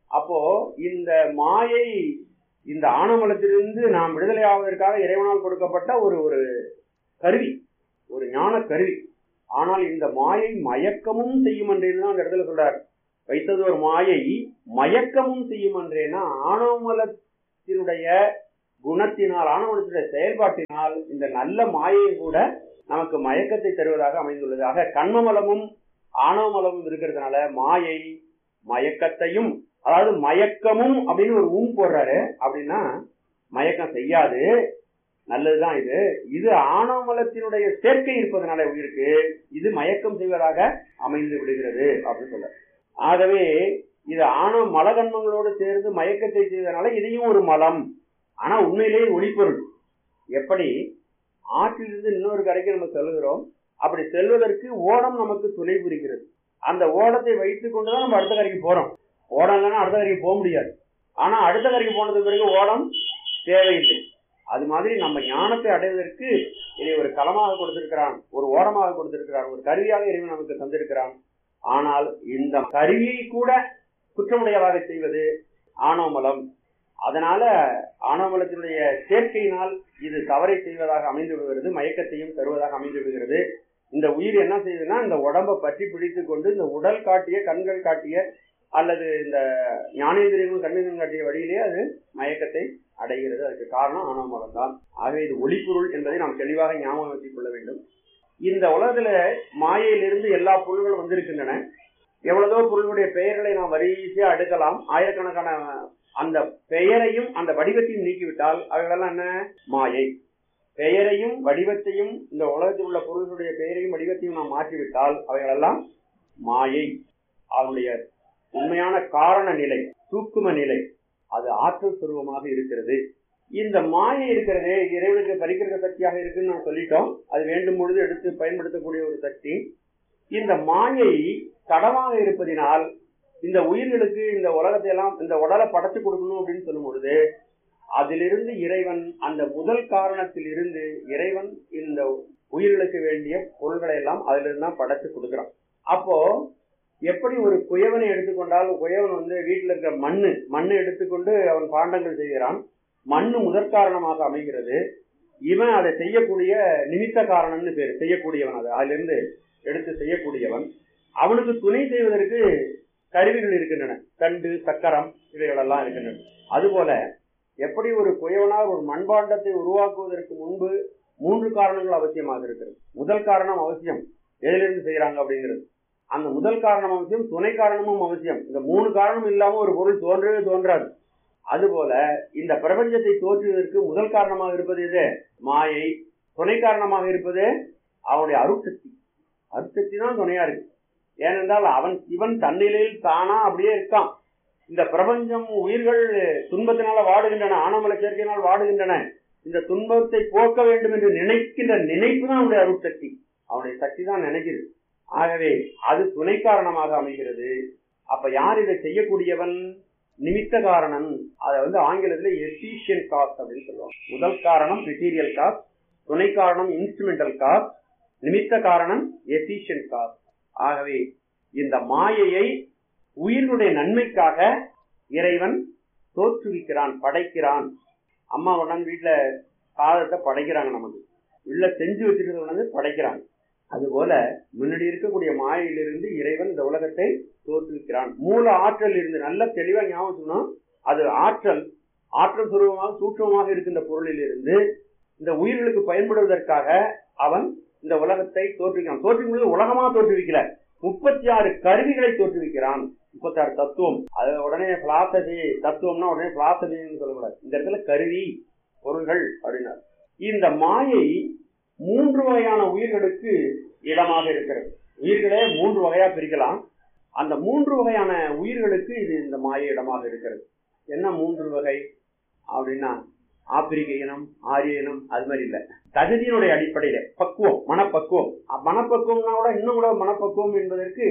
அப்போ இந்த மாயை, இந்த ஆணவமலத்திலிருந்து நாம் விடுதலை ஆவதற்காக இறைவனால் கொடுக்கப்பட்ட ஒரு ஒரு கருவி, ஒரு ஞான கருவி. ஆனால் இந்த மாயை மயக்கமும் செய்யும் என்றேன்னு அந்த இடத்துல சொல்றார். வைத்தது ஒரு மாயை மயக்கமும் செய்யும் என்றேன்னா ஆணவமலத்தினுடைய குணத்தினால், ஆணவமலத்தினுடைய செயல்பாட்டினால் இந்த நல்ல மாயையும் கூட நமக்கு மயக்கத்தை தருவதாக அமைந்துள்ளது. ஆக கண்மமலமும் ஆணவமலமும் இருக்கிறதுனால மாயை மயக்கத்தையும், அதாவது மயக்கமும் அப்படின்னு ஒரு ஊம் போடுறாரு. அப்படின்னா மயக்கம் செய்யாது, நல்லதுதான் இது. இது ஆணவமலத்தினுடைய சேர்க்கை இருப்பதனால உயிருக்கு இது மயக்கம் செய்வதாக அமைந்து விடுகிறது அப்படின்னு சொல்ல. ஆகவே இது ஆணவ மலகன்மங்களோடு சேர்ந்து மயக்கத்தை செய்வதனால இதையும் ஒரு மலம். ஆனா உண்மையிலேயே ஒளிப்பொருள். எப்படி ஆற்றிலிருந்து இன்னொரு கரைக்கு நம்ம செல்கிறோம், அப்படி செல்வதற்கு ஓடம் நமக்கு துணை புரிகிறது. அந்த ஓடத்தை வைத்துக் கொண்டுதான் நம்ம அடுத்த கரைக்கு போறோம். ஓடம் இல்லைன்னா அடுத்த கரைக்கு போக முடியாது. ஆனா அடுத்த கரைக்கு போனதுக்கு பிறகு ஓடம் தேவையில்லை. அது மாதிரி நம்ம ஞானத்தை அடைவதற்கு இதை ஒரு களமாக கொடுத்திருக்கிறான், ஒரு ஓடமாக கொடுத்திருக்கிறான், ஒரு கருவியாக இறைவன் நமக்கு தந்திருக்கிறான். ஆனால் இந்த கருவியை கூட குற்றமுடையதாக செய்வது ஆணவமலம். அதனால ஆணவமலத்தினுடைய சேர்க்கையினால் இது தவறை செய்வதாக அமைந்து விடுகிறது, மயக்கத்தையும் தருவதாக அமைந்து விடுகிறது. இந்த உயிர் என்ன செய்யுதுன்னா இந்த உடம்பை பற்றி பிடித்துக் கொண்டு இந்த உடல் காட்டிய, கண்கள் காட்டிய அல்லது இந்த ஞானேந்திரியங்கள் கண்ணீர்கள் காட்டிய வழியிலே அது மயக்கத்தை அடைகிறது. அதுக்கு காரணம் ஆணவமலம் தான். ஆகவே இது ஒளிப்பொருள் என்பதை நாம் தெளிவாக ஞாபகம் வச்சுக் கொள்ள வேண்டும். இந்த உலகத்துல மாயையிலிருந்து எல்லா பொருள்களும் வந்திருக்கின்றன. எவ்வளவோ பொருளுடைய பெயர்களை நாம் வரிசையா அடுக்கலாம். ஆயிரக்கணக்கான அந்த பெயரையும் அந்த வடிவத்தையும் நீக்கிவிட்டால் அவைகளெல்லாம் என்ன? மாயை. பெயரையும் வடிவத்தையும், இந்த உலகத்தில் உள்ள பொருள்களுடைய பெயரையும் வடிவத்தையும் நாம் மாற்றிவிட்டால் அவைகளெல்லாம் மாயை. அவருடைய உண்மையான காரண நிலை, சூக்கும நிலை, அது ஆற்றல் சுரூபமாக இருக்கிறது. இந்த மாயை இருக்கிறது இறைவனுக்கு பரிக்கிற சக்தியாக இருக்குன்னு நான் சொல்லிட்டோம். அது வேண்டும் பொழுது எடுத்து பயன்படுத்தக்கூடிய ஒரு சக்தி. இந்த மாயை தடமாக இருப்பதினால் இந்த உயிர்களுக்கு இந்த உலகத்தை எல்லாம், இந்த உடலை படைச்சு கொடுக்கணும் அப்படின்னு சொல்லும் பொழுது அதிலிருந்து இறைவன், அந்த முதல் காரணத்தில் இருந்து இறைவன் இந்த உயிர்களுக்கு வேண்டிய பொருள்களை எல்லாம் அதிலிருந்து தான் படைச்சு கொடுக்குறான். அப்போ எப்படி ஒரு குயவனை எடுத்துக்கொண்டால், குயவன் வந்து வீட்டில் இருக்கிற மண்ணு மண்ணை எடுத்துக்கொண்டு அவன் பாண்டங்கள் செய்கிறான். மண்ணு முதற் காரணமாக அமைகிறது. இவன் அதை செய்யக்கூடிய நிமித்த காரணம்னு பேரு, செய்யக்கூடியவன். அதை அதிலிருந்து எடுத்து செய்யக்கூடியவன். அவனுக்கு துணை செய்வதற்கு கருவிகள் இருக்கின்றன, தண்டு, சக்கரம், இவைகளெல்லாம் இருக்கின்றன. அதுபோல எப்படி ஒரு குயவனார் ஒரு மண்பாண்டத்தை உருவாக்குவதற்கு முன்பு மூன்று காரணங்கள் அவசியமாக இருக்கிறது. முதல் காரணம் அவசியம், எதிலிருந்து செய்யறாங்க அப்படிங்கிறது. அந்த முதல் காரணம் அவசியம், துணை காரணமும் அவசியம். இந்த மூணு காரணமும் இல்லாம ஒரு பொருள் தோன்றவே தோன்றாது. அதுபோல இந்த பிரபஞ்சத்தை தோற்றுவதற்கு முதல் காரணமாக இருப்பது எது? மாயை. துணை காரணமாக இருப்பது அவனுடைய அருட்சக்தி. அருட்சக்தி தான் துணையா இருக்கு. ஏனென்றால் அவன் சிவன் தன்னிலையில் தானா அப்படியே இருக்கான். இந்த பிரபஞ்சம், உயிர்கள் துன்பத்தினால வாடுகின்றன, ஆணவமல சேர்க்கையினால் வாடுகின்றன. இந்த துன்பத்தை போக்க வேண்டும் என்று நினைக்கின்ற நினைப்பு தான் அவனுடைய அருட்சக்தி. அவனுடைய சக்தி தான் நினைக்கிறது. ஆகவே அது துணை காரணமாக அமைகிறது. அப்ப யார் இதை செய்யக்கூடியவன்? நிமித்த காரணம். அதை வந்து ஆங்கிலத்துல எஃபிஷியன்ட் காஸ்ட் அப்படின்னு சொல்லுவாங்க. முதல் காரணம் மெட்டீரியல் காஸ்ட், துணை காரணம் இன்ஸ்ட்ருமெண்டல் காஸ்ட், நிமித்த காரணம் எஃபிஷியன்ட் காஸ்ட். ஆகவே இந்த மாயையை உயிர்களுடைய நன்மைக்காக இறைவன் தோற்றுவிக்கிறான், படைக்கிறான். அம்மா கொண்டாந்து வீட்டுல சாதத்தை படைக்கிறாங்க, நமக்கு உள்ள செஞ்சு வச்சிருக்கிறத கொண்டாந்து படைக்கிறாங்க. அதுபோல முன்னாடி இருக்கக்கூடிய மாயையிலிருந்து இறைவன் இந்த உலகத்தை தோற்றுவிக்கிறான். மூல ஆற்றல் இருந்து நல்ல தெளிவா ஞாபகம், அது ஆற்றல் ஆற்றல் சுரூபமாக சூட்சமாக இருக்கின்ற பொருளில் இருந்து இந்த உயிர்களுக்கு பயன்படுவதற்காக அவன் இந்த உலகத்தை தோற்றுவிக்கிறான். தோற்றுவிக்கும் உலகமா தோற்றுவிக்கல, முப்பத்தி ஆறு கருவிகளை தோற்றுவிக்கிறான். முப்பத்தி ஆறு தத்துவம். அது உடனே பிலாசபி தத்துவம்னா உடனே பிலாசபின்னு சொல்லக்கூடாது. இந்த இடத்துல கருவி பொருள்கள் அப்படின்னா இந்த மாயை மூன்று வகையான உயிர்களுக்கு இடமாக இருக்கிறது. உயிர்களே மூன்று வகையா பிரிக்கலாம். அந்த மூன்று வகையான உயிர்களுக்கு இது இந்த மாயை இடமாக இருக்கிறது. என்ன மூன்று வகை அப்படின்னா ஆப்பிரிக்க இனம், ஆரிய இனம், அது மாதிரி இல்ல. தகுதியினுடைய அடிப்படையில பக்குவம், மனப்பக்குவம். மனப்பக்குவம்னா கூட இன்னும் கூட மனப்பக்குவம் என்பதற்கு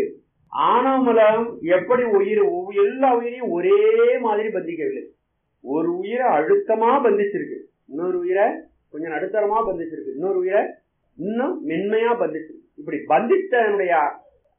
ஆணவமலம் எப்படி உயிர் எல்லா உயிரையும் ஒரே மாதிரி பந்திக்கவில்லை. ஒரு உயிரை அழுத்தமா பந்திச்சிருக்கு, இன்னொரு உயிரை கொஞ்சம் நடுத்தரமா பந்திச்சிருக்கு, இன்னொரு உயிரை இன்னும் மென்மையா பந்திச்சிருக்கு. இப்படி பந்தித்தனுடைய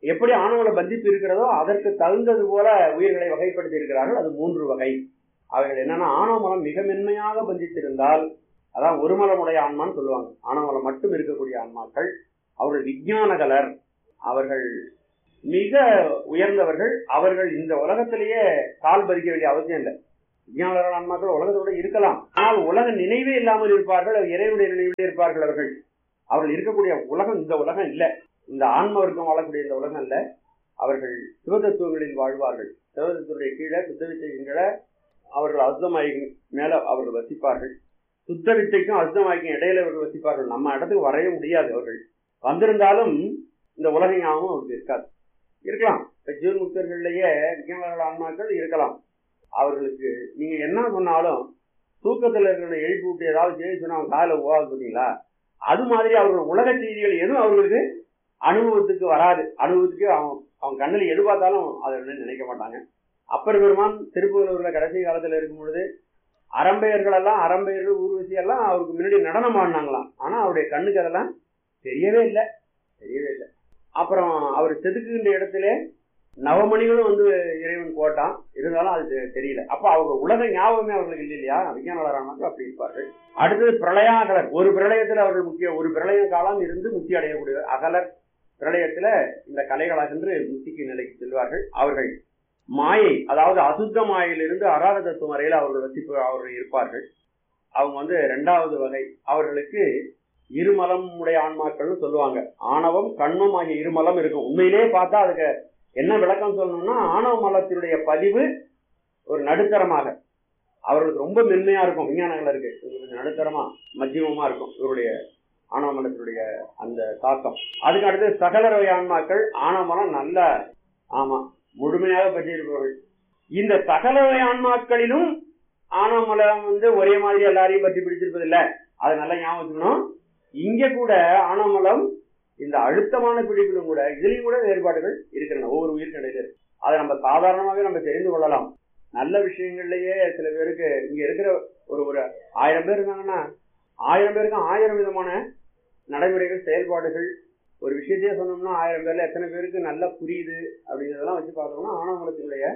எப்படி ஆணவ பந்திப்பு இருக்கிறதோ அதற்கு தகுந்தது போல உயிர்களை வகைப்படுத்தி இருக்கிறார்கள். அது மூன்று வகை. அவைகள் என்னன்னா, ஆணவ மலம் மிக மென்மையாக பந்தித்திருந்தால், அதான் ஒரு மலமுடைய ஆன்மான்னு சொல்லுவாங்க. ஆணவமலம் மட்டும் இருக்கக்கூடிய ஆன்மாக்கள் அவர்கள் விஞ்ஞானகலர், அவர்கள் மிக உயர்ந்தவர்கள். அவர்கள் இந்த உலகத்திலேயே கால் பதிக்க வேண்டிய அவசியம் இல்லை. விஞ்ஞானகலர் ஆன்மாக்கள் உலகத்தோட இருக்கலாம், ஆனால் உலக நினைவே இல்லாமல் இருப்பார்கள். இறைவனுடைய நினைவிலே இருப்பார்கள். அவர்கள் அவர்கள் இருக்கக்கூடிய உலகம் இந்த உலகம் இல்லை, இந்த ஆன்ம வர்க்கம் வாழக்கூடிய இந்த உலகம் இல்லை. அவர்கள் சிவதத்துவங்களில் வாழ்வார்கள். சிவதத்துவடைய கீழே சுத்த வித்தையின் கீழே அவர்கள் அசுத்தமாய்க்கு மேல அவர்கள் வசிப்பார்கள். சுத்த வித்தைக்கும் அசுத்தமாய்க்கும் இடையில அவர்கள் வசிப்பார்கள். நம்ம இடத்துக்கு வரைய முடியாது. அவர்கள் வந்திருந்தாலும் இந்த உலக ஞாபகம் அவருக்கு இருக்காது. இருக்கலாம், ஜீவன் முக்தர்கள்லயே விஞ்ஞான ஆன்மாக்கள் இருக்கலாம். அவர்களுக்கு நீங்க என்ன சொன்னாலும் தூக்கத்தில் இருக்கிற எழுப்பி விட்டு ஏதாவது செய்தி சொன்னா அவங்க காலையில் போகாது பார்த்தீங்களா? அது மாதிரி அவர்கள் உலக செய்திகள் எதுவும் அவர்களுக்கு அனுபவத்துக்கு வராது. அனுபவத்துக்கு அவங்க அவங்க கண்ணில் எது பார்த்தாலும் அதை நினைக்க மாட்டாங்க. அப்பர் பெருமான் திருப்புகலூர்ல கடைசி காலத்துல இருக்கும் பொழுது அரம்பையர்கள் எல்லாம் அரம்பையர்கள் ஊர்வசி எல்லாம் அவருக்கு முன்னாடி நடனம் ஆடினாங்களாம். ஆனா அவருடைய கண்ணுக்கு அதெல்லாம் தெரியவே இல்லை தெரியவே இல்லை அப்புறம் அவர் செதுக்குகின்ற இடத்துல நவமணிகளும் வந்து இறைவன் போட்டான், இருந்தாலும் அது தெரியல. அப்ப அவங்க உலக ஞாபகமே அவர்களுக்கு இல்லை இல்லையா? விஞ்ஞானவராக அப்படி இருப்பார்கள். அடுத்தது பிரளயாகலர். ஒரு பிரளயத்துல அவர்கள் முக்கிய ஒரு பிரளய காலம் இருந்து முக்தி அடையக்கூடியவர். அகலர் பிரளயத்துல இந்த கலைகளாக சென்று முக்திக்கு நிலைக்கு செல்வார்கள். அவர்கள் மாயை, அதாவது அசுத்த மாயிலிருந்து அகார தத்துவம் வரையில் அவர்கள் வசிப்பு அவர்கள் இருப்பார்கள். அவங்க வந்து இரண்டாவது வகை. அவர்களுக்கு இருமலம் உடைய ஆன்மாக்கள்னு சொல்லுவாங்க. ஆணவம் கண்மம் ஆகிய இருமலம் இருக்கும். உண்மையிலேயே பார்த்தா அதுக்கு என்ன விளக்கம் சொல்லணும்னா, ஆணவ மலத்தினுடைய பதிவு ஒரு நடுத்தரமாக அவர்களுக்கு ரொம்ப மென்மையா இருக்கும். விஞ்ஞானங்கள் இருக்கு நடுத்தரமா மத்தியமமா இருக்கும் இவருடைய ஆணவ மலத்தினுடைய அந்த தாக்கம். அதுக்கு அடுத்து சகலரவை ஆன்மாக்கள் ஆணவ மலம் நல்ல ஆமா முழுமையாக பற்றியிருப்பவர்கள். இந்த சகலரவை ஆன்மாக்களிலும் ஆணவ மலம் வந்து ஒரே மாதிரி எல்லாரையும் பற்றி பிடிச்சிருப்பதில்லை. அதை நல்லா ஞாபகம் வச்சுக்கணும். இங்க கூட ஆணவ மலம் இந்த அழுத்தமான பிடிப்பிலும் கூட இதுலயும் கூட வேறுபாடுகள் இருக்கிறன ஒவ்வொரு உயிர்கடையில. அதை நம்ம சாதாரணமாகவே நம்ம தெரிந்து கொள்ளலாம். நல்ல விஷயங்கள்லயே சில பேருக்கு இங்க இருக்கிற ஒரு ஒரு ஆயிரம் பேர் இருந்தாங்கன்னா ஆயிரம் பேருக்கு ஆயிரம் விதமான நடைமுறைகள் செயல்பாடுகள். ஒரு விஷயத்தையே சொன்னோம்னா ஆயிரம் பேர்ல எத்தனை பேருக்கு நல்லா புரியுது அப்படிங்கிறதெல்லாம் வச்சு பார்த்தோம்னா ஆணவமலத்தினுடைய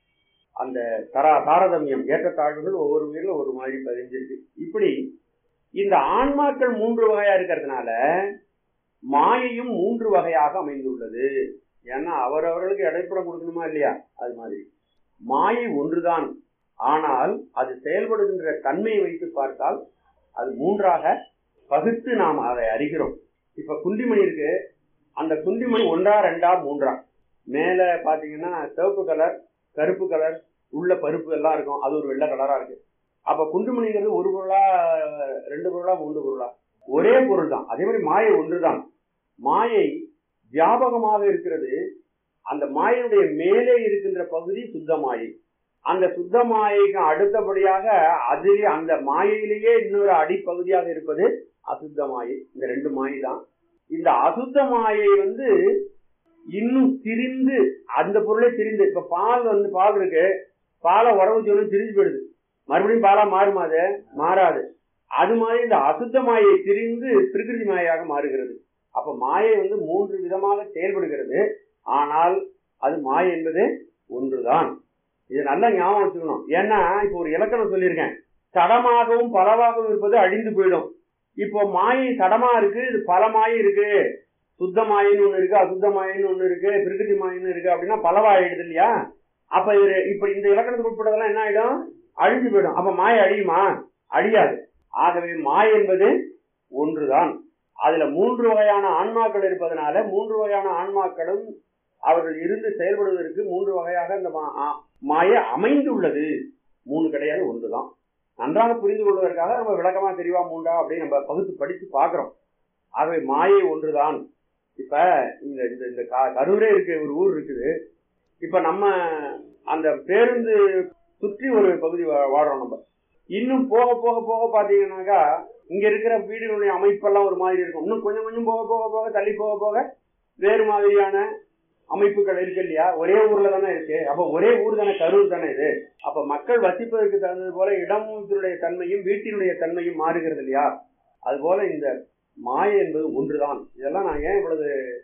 அந்த தரா தாரதமியம் ஏற்றத்தாழ்வுகள் ஒவ்வொரு உயிரிலும் ஒரு மாதிரி பதிஞ்சிருக்கு. இப்படி இந்த ஆன்மாக்கள் மூன்று வகையா இருக்கிறதுனால மாயையும் மூன்று வகையாக அமைந்துள்ளது. ஏன்னா அவரவர்களுக்கு இடைப்படம் கொடுக்கணுமா இல்லையா? அது மாதிரி மாயை ஒன்றுதான், ஆனால் அது செயல்படுகின்ற தன்மையை வைத்து பார்த்தால் அது மூன்றாக பகுத்து நாம் அதை அறிகிறோம். இப்ப குண்டிமணி இருக்கு, அந்த குண்டிமணி ஒன்றா ரெண்டா மூன்றா? மேல பாத்தீங்கன்னா சிவப்பு கலர் கருப்பு கலர் உள்ள பருப்பு எல்லாம் இருக்கும், அது ஒரு வெள்ளை கலரா இருக்கு. அப்ப குண்டுமணிங்கிறது ஒரு பொருளா ரெண்டு பொருளா மூன்று பொருளா? ஒரே பொருள் தான். அதே மாதிரி மாயை ஒன்றுதான். மாயை வியாபகமாக இருக்கிறது. அந்த மாயையுடைய மேலே இருக்கின்ற பகுதி சுத்த மாயை. அந்த சுத்த மாயைக்கு அடுத்தபடியாக அதிலே அந்த மாயையிலேயே இன்னொரு அடிப்பகுதியாக இருப்பது அசுத்த மாயை. இந்த ரெண்டு மாயை தான். இந்த அசுத்த மாயை வந்து இன்னும் திரிந்து அந்த பொருளே திரிந்து, இப்ப பால் வந்து பால் இருக்கு, பாலை உறவு சொல்லி திரிஞ்சு போயிடுது, மறுபடியும் பாலா மாறுமா? அது மாறாது. அது மாதிரி இந்த அசுத்த மாயை திரிந்து பிரகிருதி மாயாக மாறுகிறது. அப்ப மாயை வந்து மூன்று விதமாக செயல்படுகிறது, ஆனால் அது மாயை என்பது ஒன்றுதான். இது நல்லா ஞாபகம் வச்சுக்கணும். ஏன்னா இப்ப ஒரு இலக்கணம் சொல்லியிருக்கேன், சடமாகவும் பலவாகவும் இருப்பது அழிந்து போயிடும். இப்போ மாயை சடமா இருக்கு, இது பல மாயை இருக்கு, சுத்த மாயின்னு ஒண்ணு இருக்கு, அசுத்த மாயின்னு ஒண்ணு இருக்கு, பிரகிருதி மாயின்னு இருக்கு அப்படின்னா பலவாயிடுது இல்லையா? அப்ப இது இப்ப இந்த இலக்கணத்துக்கு உட்பட்டதெல்லாம் என்ன ஆயிடும்? அழிஞ்சு போயிடும். அப்ப மாயை அழியுமா? அழியாது. ஆகவே மாயை என்பது ஒன்றுதான். அதுல மூன்று வகையான ஆன்மாக்கள் இருப்பதனால மூன்று வகையான ஆன்மாக்களும் அவர்கள் இருந்து செயல்படுவதற்கு மூன்று வகையாக இந்த மாயை அமைந்துள்ளது. மூணு கிடையாது, ஒன்றுதான். நன்றாக புரிந்து கொள்வதற்காக நம்ம விளக்கமா தெரியவா மூன்றா அப்படின்னு நம்ம பகுத்து படிச்சு பாக்குறோம். ஆகவே மாயை ஒன்றுதான். இப்ப இந்த இந்த கரூரே இருக்கு, ஒரு ஊர் இருக்குது. இப்ப நம்ம அந்த பேருந்து சுற்றி ஒரு பகுதி வாடுறோம். நம்ம இன்னும் போக போக போக பாத்தீங்கன்னாக்கா இங்க இருக்கிற வீடுகளுடைய அமைப்பெல்லாம் ஒரு மாதிரி இருக்கும். இன்னும் கொஞ்சம் கொஞ்சம் போக போக போக தள்ளி போக போக வேறு மாதிரியான அமைப்புகள் இருக்கு இல்லையா? ஒரே ஊர்ல தானே இருக்கு. அப்ப ஒரே ஊர் தானே, கரூர் தானே இது. அப்ப மக்கள் வசிப்பதற்கு தகுந்தது போல இடத்தினுடைய தன்மையும் வீட்டினுடைய தன்மையும் மாறுகிறது இல்லையா? அது போல இந்த மாயை என்பது ஒன்றுதான். இதெல்லாம் நான் ஏன் இவ்வளவு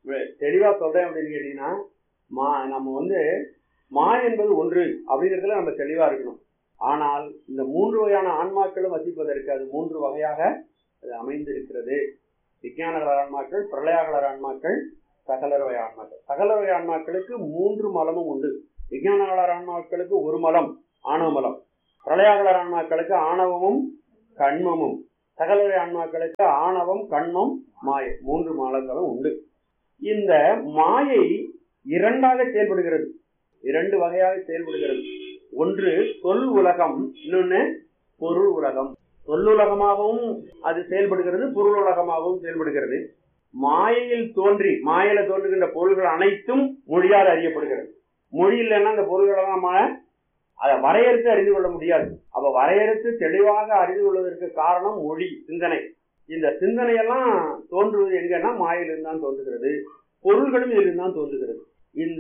தெளிவா சொல்றேன் அப்படின்னு கேட்டீங்கன்னா, மா நம்ம வந்து மா என்பது ஒன்று அப்படிங்கிறதுல நம்ம தெளிவா இருக்கணும். ஆனால் இந்த மூன்று வகையான ஆன்மாக்களும் வசிப்பதற்கு அது மூன்று வகையாக அது அமைந்திருக்கிறது. விஞ்ஞானகலர் ஆன்மாக்கள், பிரளயாகலர் ஆன்மாக்கள், சகலரவகை ஆன்மாக்கள். சகலரவகை ஆன்மாக்களுக்கு மூன்று மலமும் உண்டு. விஞ்ஞானகலர் ஆன்மாக்களுக்கு ஒரு மலம், ஆணவ மலம். பிரளயாகலர் ஆன்மாக்களுக்கு ஆணவமும் கண்மமும். சகலரவகை ஆன்மாக்களுக்கு ஆணவம், கண்மம், மாயை, மூன்று மலங்களும் உண்டு. இந்த மாயை இரண்டாக செயல்படுகிறது, இரண்டு வகையாக செயல்படுகிறது. ஒன்று சொல் உலகம், இன்னொன்னு பொருள் உலகம். சொல்லுலகமாகவும் அது செயல்படுகிறது, பொருள் உலகமாகவும் செயல்படுகிறது. மாயையில் தோன்றி மாயில தோன்றுகின்ற பொருள்கள் அனைத்தும் மொழியால் அறியப்படுகிறது. மொழி இல்லைன்னா அந்த பொருள்களை நம்ம அதை வரையறுத்து அறிந்து கொள்ள முடியாது. அப்ப வரையறுத்து தெளிவாக அறிந்து கொள்வதற்கு காரணம் மொழி, சிந்தனை. இந்த சிந்தனையெல்லாம் தோன்றுவது எங்கன்னா மாயிலிருந்து தான் தோன்றுகிறது, பொருள்களும் இதிலிருந்து தான் தோன்றுகிறது. இந்த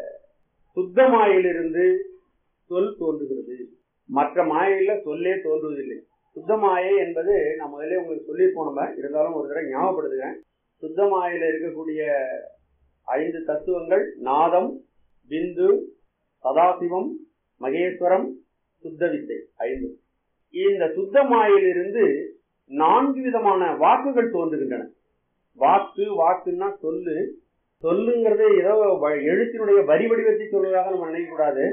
சுத்த மாயிலிருந்து சொல் தோன்றுகிறது, மற்ற மாயில சொல்லே தோன்றுவதில்லை. சுத்த மாயை என்பது நான் முதலே உங்களுக்கு சொல்லியிருப்போம், நம்ம இருந்தாலும் ஒரு தடவை ஞாபகப்படுத்துகிறேன். சுத்த மாயில இருக்கக்கூடிய ஐந்து தத்துவங்கள் நாதம், பிந்து, சதாசிவம், மகேஸ்வரம், சுத்த வித்தை, ஐந்து. இந்த சுத்த மாயிலிருந்து நான்கு விதமான வாக்குகள் தோன்றுகின்றன. வாக்கு, வாக்குன்னா சொல்லு. சொல்லுங்கிறது ஏதோ எழுத்தினுடைய வரி வடிவத்தை சொல்வதாக நம்ம நினைக்கக்கூடாது.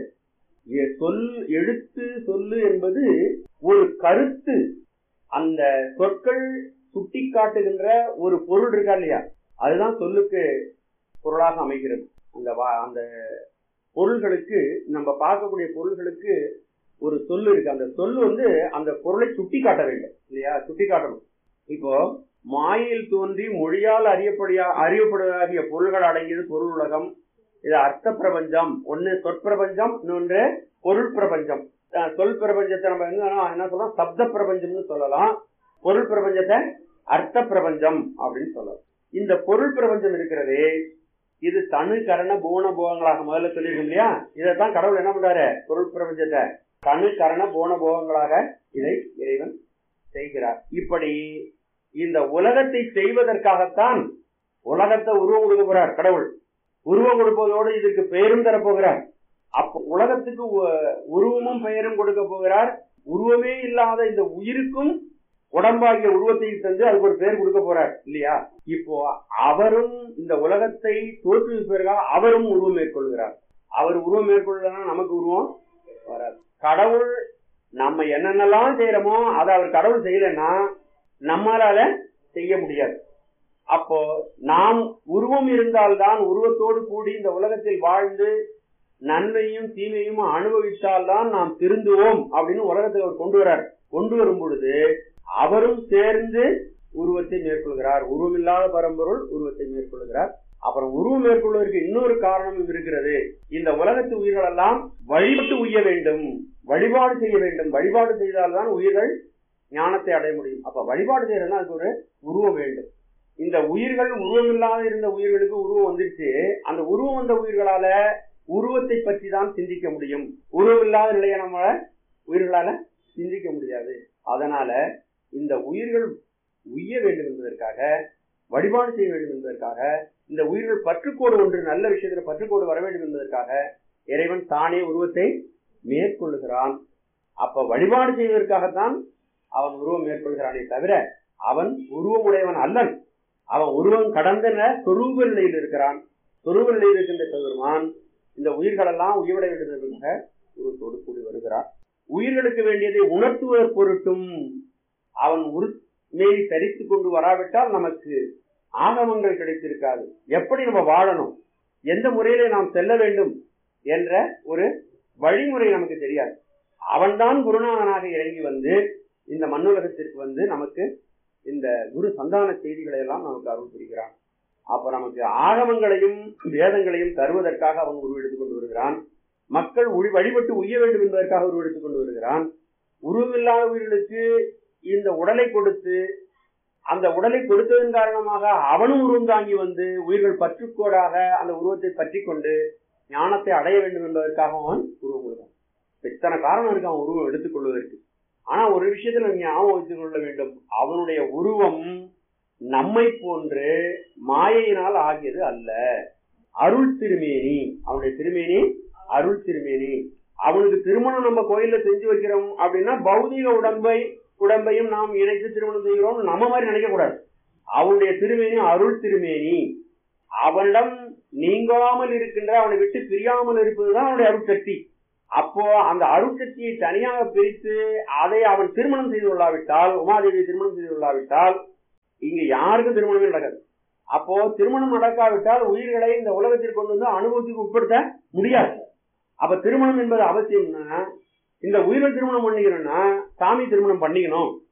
சொல், எழுத்து, சொல்லு என்பது ஒரு கருத்து. அந்த சொற்கள் சுட்டி காட்டுகின்ற ஒரு பொருள் இருக்கா இல்லையா, அதுதான் சொல்லுக்கு பொருளாக அமைகிறது. அந்த அந்த பொருள்களுக்கு, நம்ம பார்க்கக்கூடிய பொருள்களுக்கு ஒரு சொல்லு இருக்கு. அந்த சொல்லு வந்து அந்த பொருளை சுட்டி காட்ட வேண்டும் இல்லையா, சுட்டி காட்டணும். இப்போ மாயில் தோன்றி மொழியால் அறியப்படியா அறியப்படுவதாகிய பொருள்கள் அடங்கியது பொருள் உலகம். இது அர்த்த பிரபஞ்சம். ஒன்னு சொற்பிரபஞ்சம், இன்னொன்று பொருள் பிரபஞ்சம். சொல் பிரபஞ்சத்தை நம்ம என்ன சொல்லலாம், சப்த பிரபஞ்சம்னு சொல்லலாம். பொருள் பிரபஞ்சத்தை அர்த்த பிரபஞ்சம் அப்படின்னு சொல்லலாம். இந்த பொருள் பிரபஞ்சம் இருக்கிறதே, இது தனு கரண பூண போகங்களாக முதல்ல சொல்லியிருக்கோம் இல்லையா. இதைத்தான் கடவுள் என்ன பண்றாரு, பொருள் பிரபஞ்சத்தை தனு கரண பூண போகங்களாக இதை இறைவன் செய்கிறார். இப்படி இந்த உலகத்தை செய்வதற்காகத்தான் உலகத்தை உருவம் கொடுக்க போறார் கடவுள். உருவம் கொடுப்பதோடு இதற்கு பெயரும் தரப்போகிறார். அப்போ உலகத்துக்கு உருவமும் பெயரும் கொடுக்க போகிறார். உருவமே இல்லாத இந்த உயிருக்கும் உடம்பாகிய உருவத்தை தந்து அதுக்கு ஒரு பெயர் கொடுக்க போறார் இல்லையா. இப்போ அவரும் இந்த உலகத்தை தோற்றுவிப்பதற்காக அவரும் உருவம் மேற்கொள்கிறார். அவர் உருவம் மேற்கொள்ளனா நமக்கு உருவம் வராது. கடவுள் நம்ம என்னென்னலாம் செய்யறோமோ அதை அவர் கடவுள் செய்யலன்னா நம்மளால செய்ய முடியாது. அப்போ நாம் உருவம் இருந்தால்தான், உருவத்தோடு கூடி இந்த உலகத்தில் வாழ்ந்து நன்மையும் தீமையும் அனுபவித்தால்தான் நாம் திருந்துவோம் அப்படின்னு உலகத்தை அவர் கொண்டு வரார். கொண்டு வரும் பொழுது அவரும் சேர்ந்து உருவத்தை மேற்கொள்கிறார். உருவமில்லாத பரம்பொருள் உருவத்தை மேற்கொள்கிறார். அப்புறம் உருவம் மேற்கொள்வதற்கு இன்னொரு காரணமும் இருக்கிறது. இந்த உலகத்து உயிர்கள் எல்லாம் வழிபட்டு உய்ய வேண்டும், வழிபாடு செய்ய வேண்டும். வழிபாடு செய்தால்தான் உயிர்கள் ஞானத்தை அடைய முடியும். அப்ப வழிபாடு செய்யறதுனா அதுக்கு ஒரு உருவம் வேண்டும். இந்த உயிர்கள் உருவம் இல்லாத இருந்த உயிர்களுக்கு உருவம் வந்துருச்சு. அந்த உருவம் வந்த உயிர்களால உருவத்தை பற்றி தான் சிந்திக்க முடியும். உருவம் இல்லாத நிலையை நம்ம உயிர்களால சிந்திக்க முடியாது. அதனால இந்த உயிர்கள் உய்ய வேண்டும் என்பதற்காக, வழிபாடு செய்ய வேண்டும் என்பதற்காக, இந்த உயிர்கள் பற்றுக்கோடு ஒன்று நல்ல விஷயத்துல பற்றுக்கோடு வர வேண்டும் என்பதற்காக இறைவன் தானே உருவத்தை மேற்கொள்ளுகிறான். அப்ப வழிபாடு செய்வதற்காகத்தான் அவன் உருவம் மேற்கொள்கிறானே தவிர அவன் உருவமுடையவன் அல்லன். அவன் உருவம் கடந்த சொரூப நிலையில் இருக்கிறான். சொரூப நிலையில் இருக்கின்ற பெருமான் இந்த உயிர்கள் எல்லாம் உயிரிட வேண்டியதற்காக உருவத்தோடு கூடி வருகிறான். உயிர்களுக்கு வேண்டியதை உணர்த்துவதற் பொருட்டும் அவன் உருமேனி தரித்து கொண்டு வராவிட்டால் நமக்கு ஆகமங்கள் கிடைத்திருக்காது. எப்படி நம்ம வாழணும், எந்த முறையிலே நாம் செல்ல வேண்டும் என்ற ஒரு வழிமுறை நமக்கு தெரியாது. அவன்தான் குருநாதனாக இறங்கி வந்து இந்த மண்ணுலகத்திற்கு வந்து நமக்கு இந்த குரு சந்தான செய்திகளை எல்லாம் நமக்கு அருள் புரிகிறான். அப்ப நமக்கு ஆகமங்களையும் வேதங்களையும் தருவதற்காக அவன் உருவெடுத்துக் கொண்டு வருகிறான். மக்கள் வழிபட்டு உய்ய வேண்டும் என்பதற்காக உருவெடுத்துக் கொண்டு வருகிறான். உருவமில்லாத உயிர்களுக்கு இந்த உடலை கொடுத்து, அந்த உடலை கொடுத்ததன் காரணமாக அவனும் உருவம் தாங்கி வந்து உயிர்கள் பற்றுக்கோடாக அந்த உருவத்தை பற்றி கொண்டு ஞானத்தை அடைய வேண்டும் என்பதற்காக அவன் உருவம் கொடுத்தான். இத்தனை காரணம் இருக்கு அவன் உருவம் எடுத்துக் கொள்வதற்கு. ஆனா ஒரு விஷயத்துல ஞாபகம் வைத்துக் கொள்ள வேண்டும், அவனுடைய உருவம் நம்மை போன்று மாயையினால் ஆகியது அல்ல. அருள் திருமேனி, அவனுடைய திருமேனி அருள் திருமேனி. அவனுக்கு திருமணம் நம்ம கோயில்ல செஞ்சு வைக்கிறோம் அப்படின்னா பௌதிக உடம்பை உடம்பையும் நாம் இணைத்து திருமணம் செய்கிறோம் நம்ம மாதிரி நினைக்க கூடாது. அவனுடைய திருமேனி அருள் திருமேனி. அவனிடம் நீங்காமல் இருக்கின்ற, அவனை விட்டு பிரியாமல் இருப்பதுதான் அவனுடைய அருட்சக்தி. அப்போ அந்த அருட்சக்தியை தனியாக பிரித்து அதை அவன் திருமணம் செய்து கொள்ளாவிட்டால், உமாதேவியை திருமணம் செய்து கொள்ளாவிட்டால் இங்க யாருக்கும் திருமணமே நடக்காது. அப்போ திருமணம் நடக்காவிட்டால் உயிர்களை இந்த உலகத்திற்கு கொண்டு வந்து அனுபவத்துக்கு உட்படுத்த முடியாது. அப்ப திருமணம் என்பது அவசியம்னா, இந்த உயிரை திருமணம் பண்ணிக்கணும்னா சாமி திருமணம் பண்ணிக்கணும்.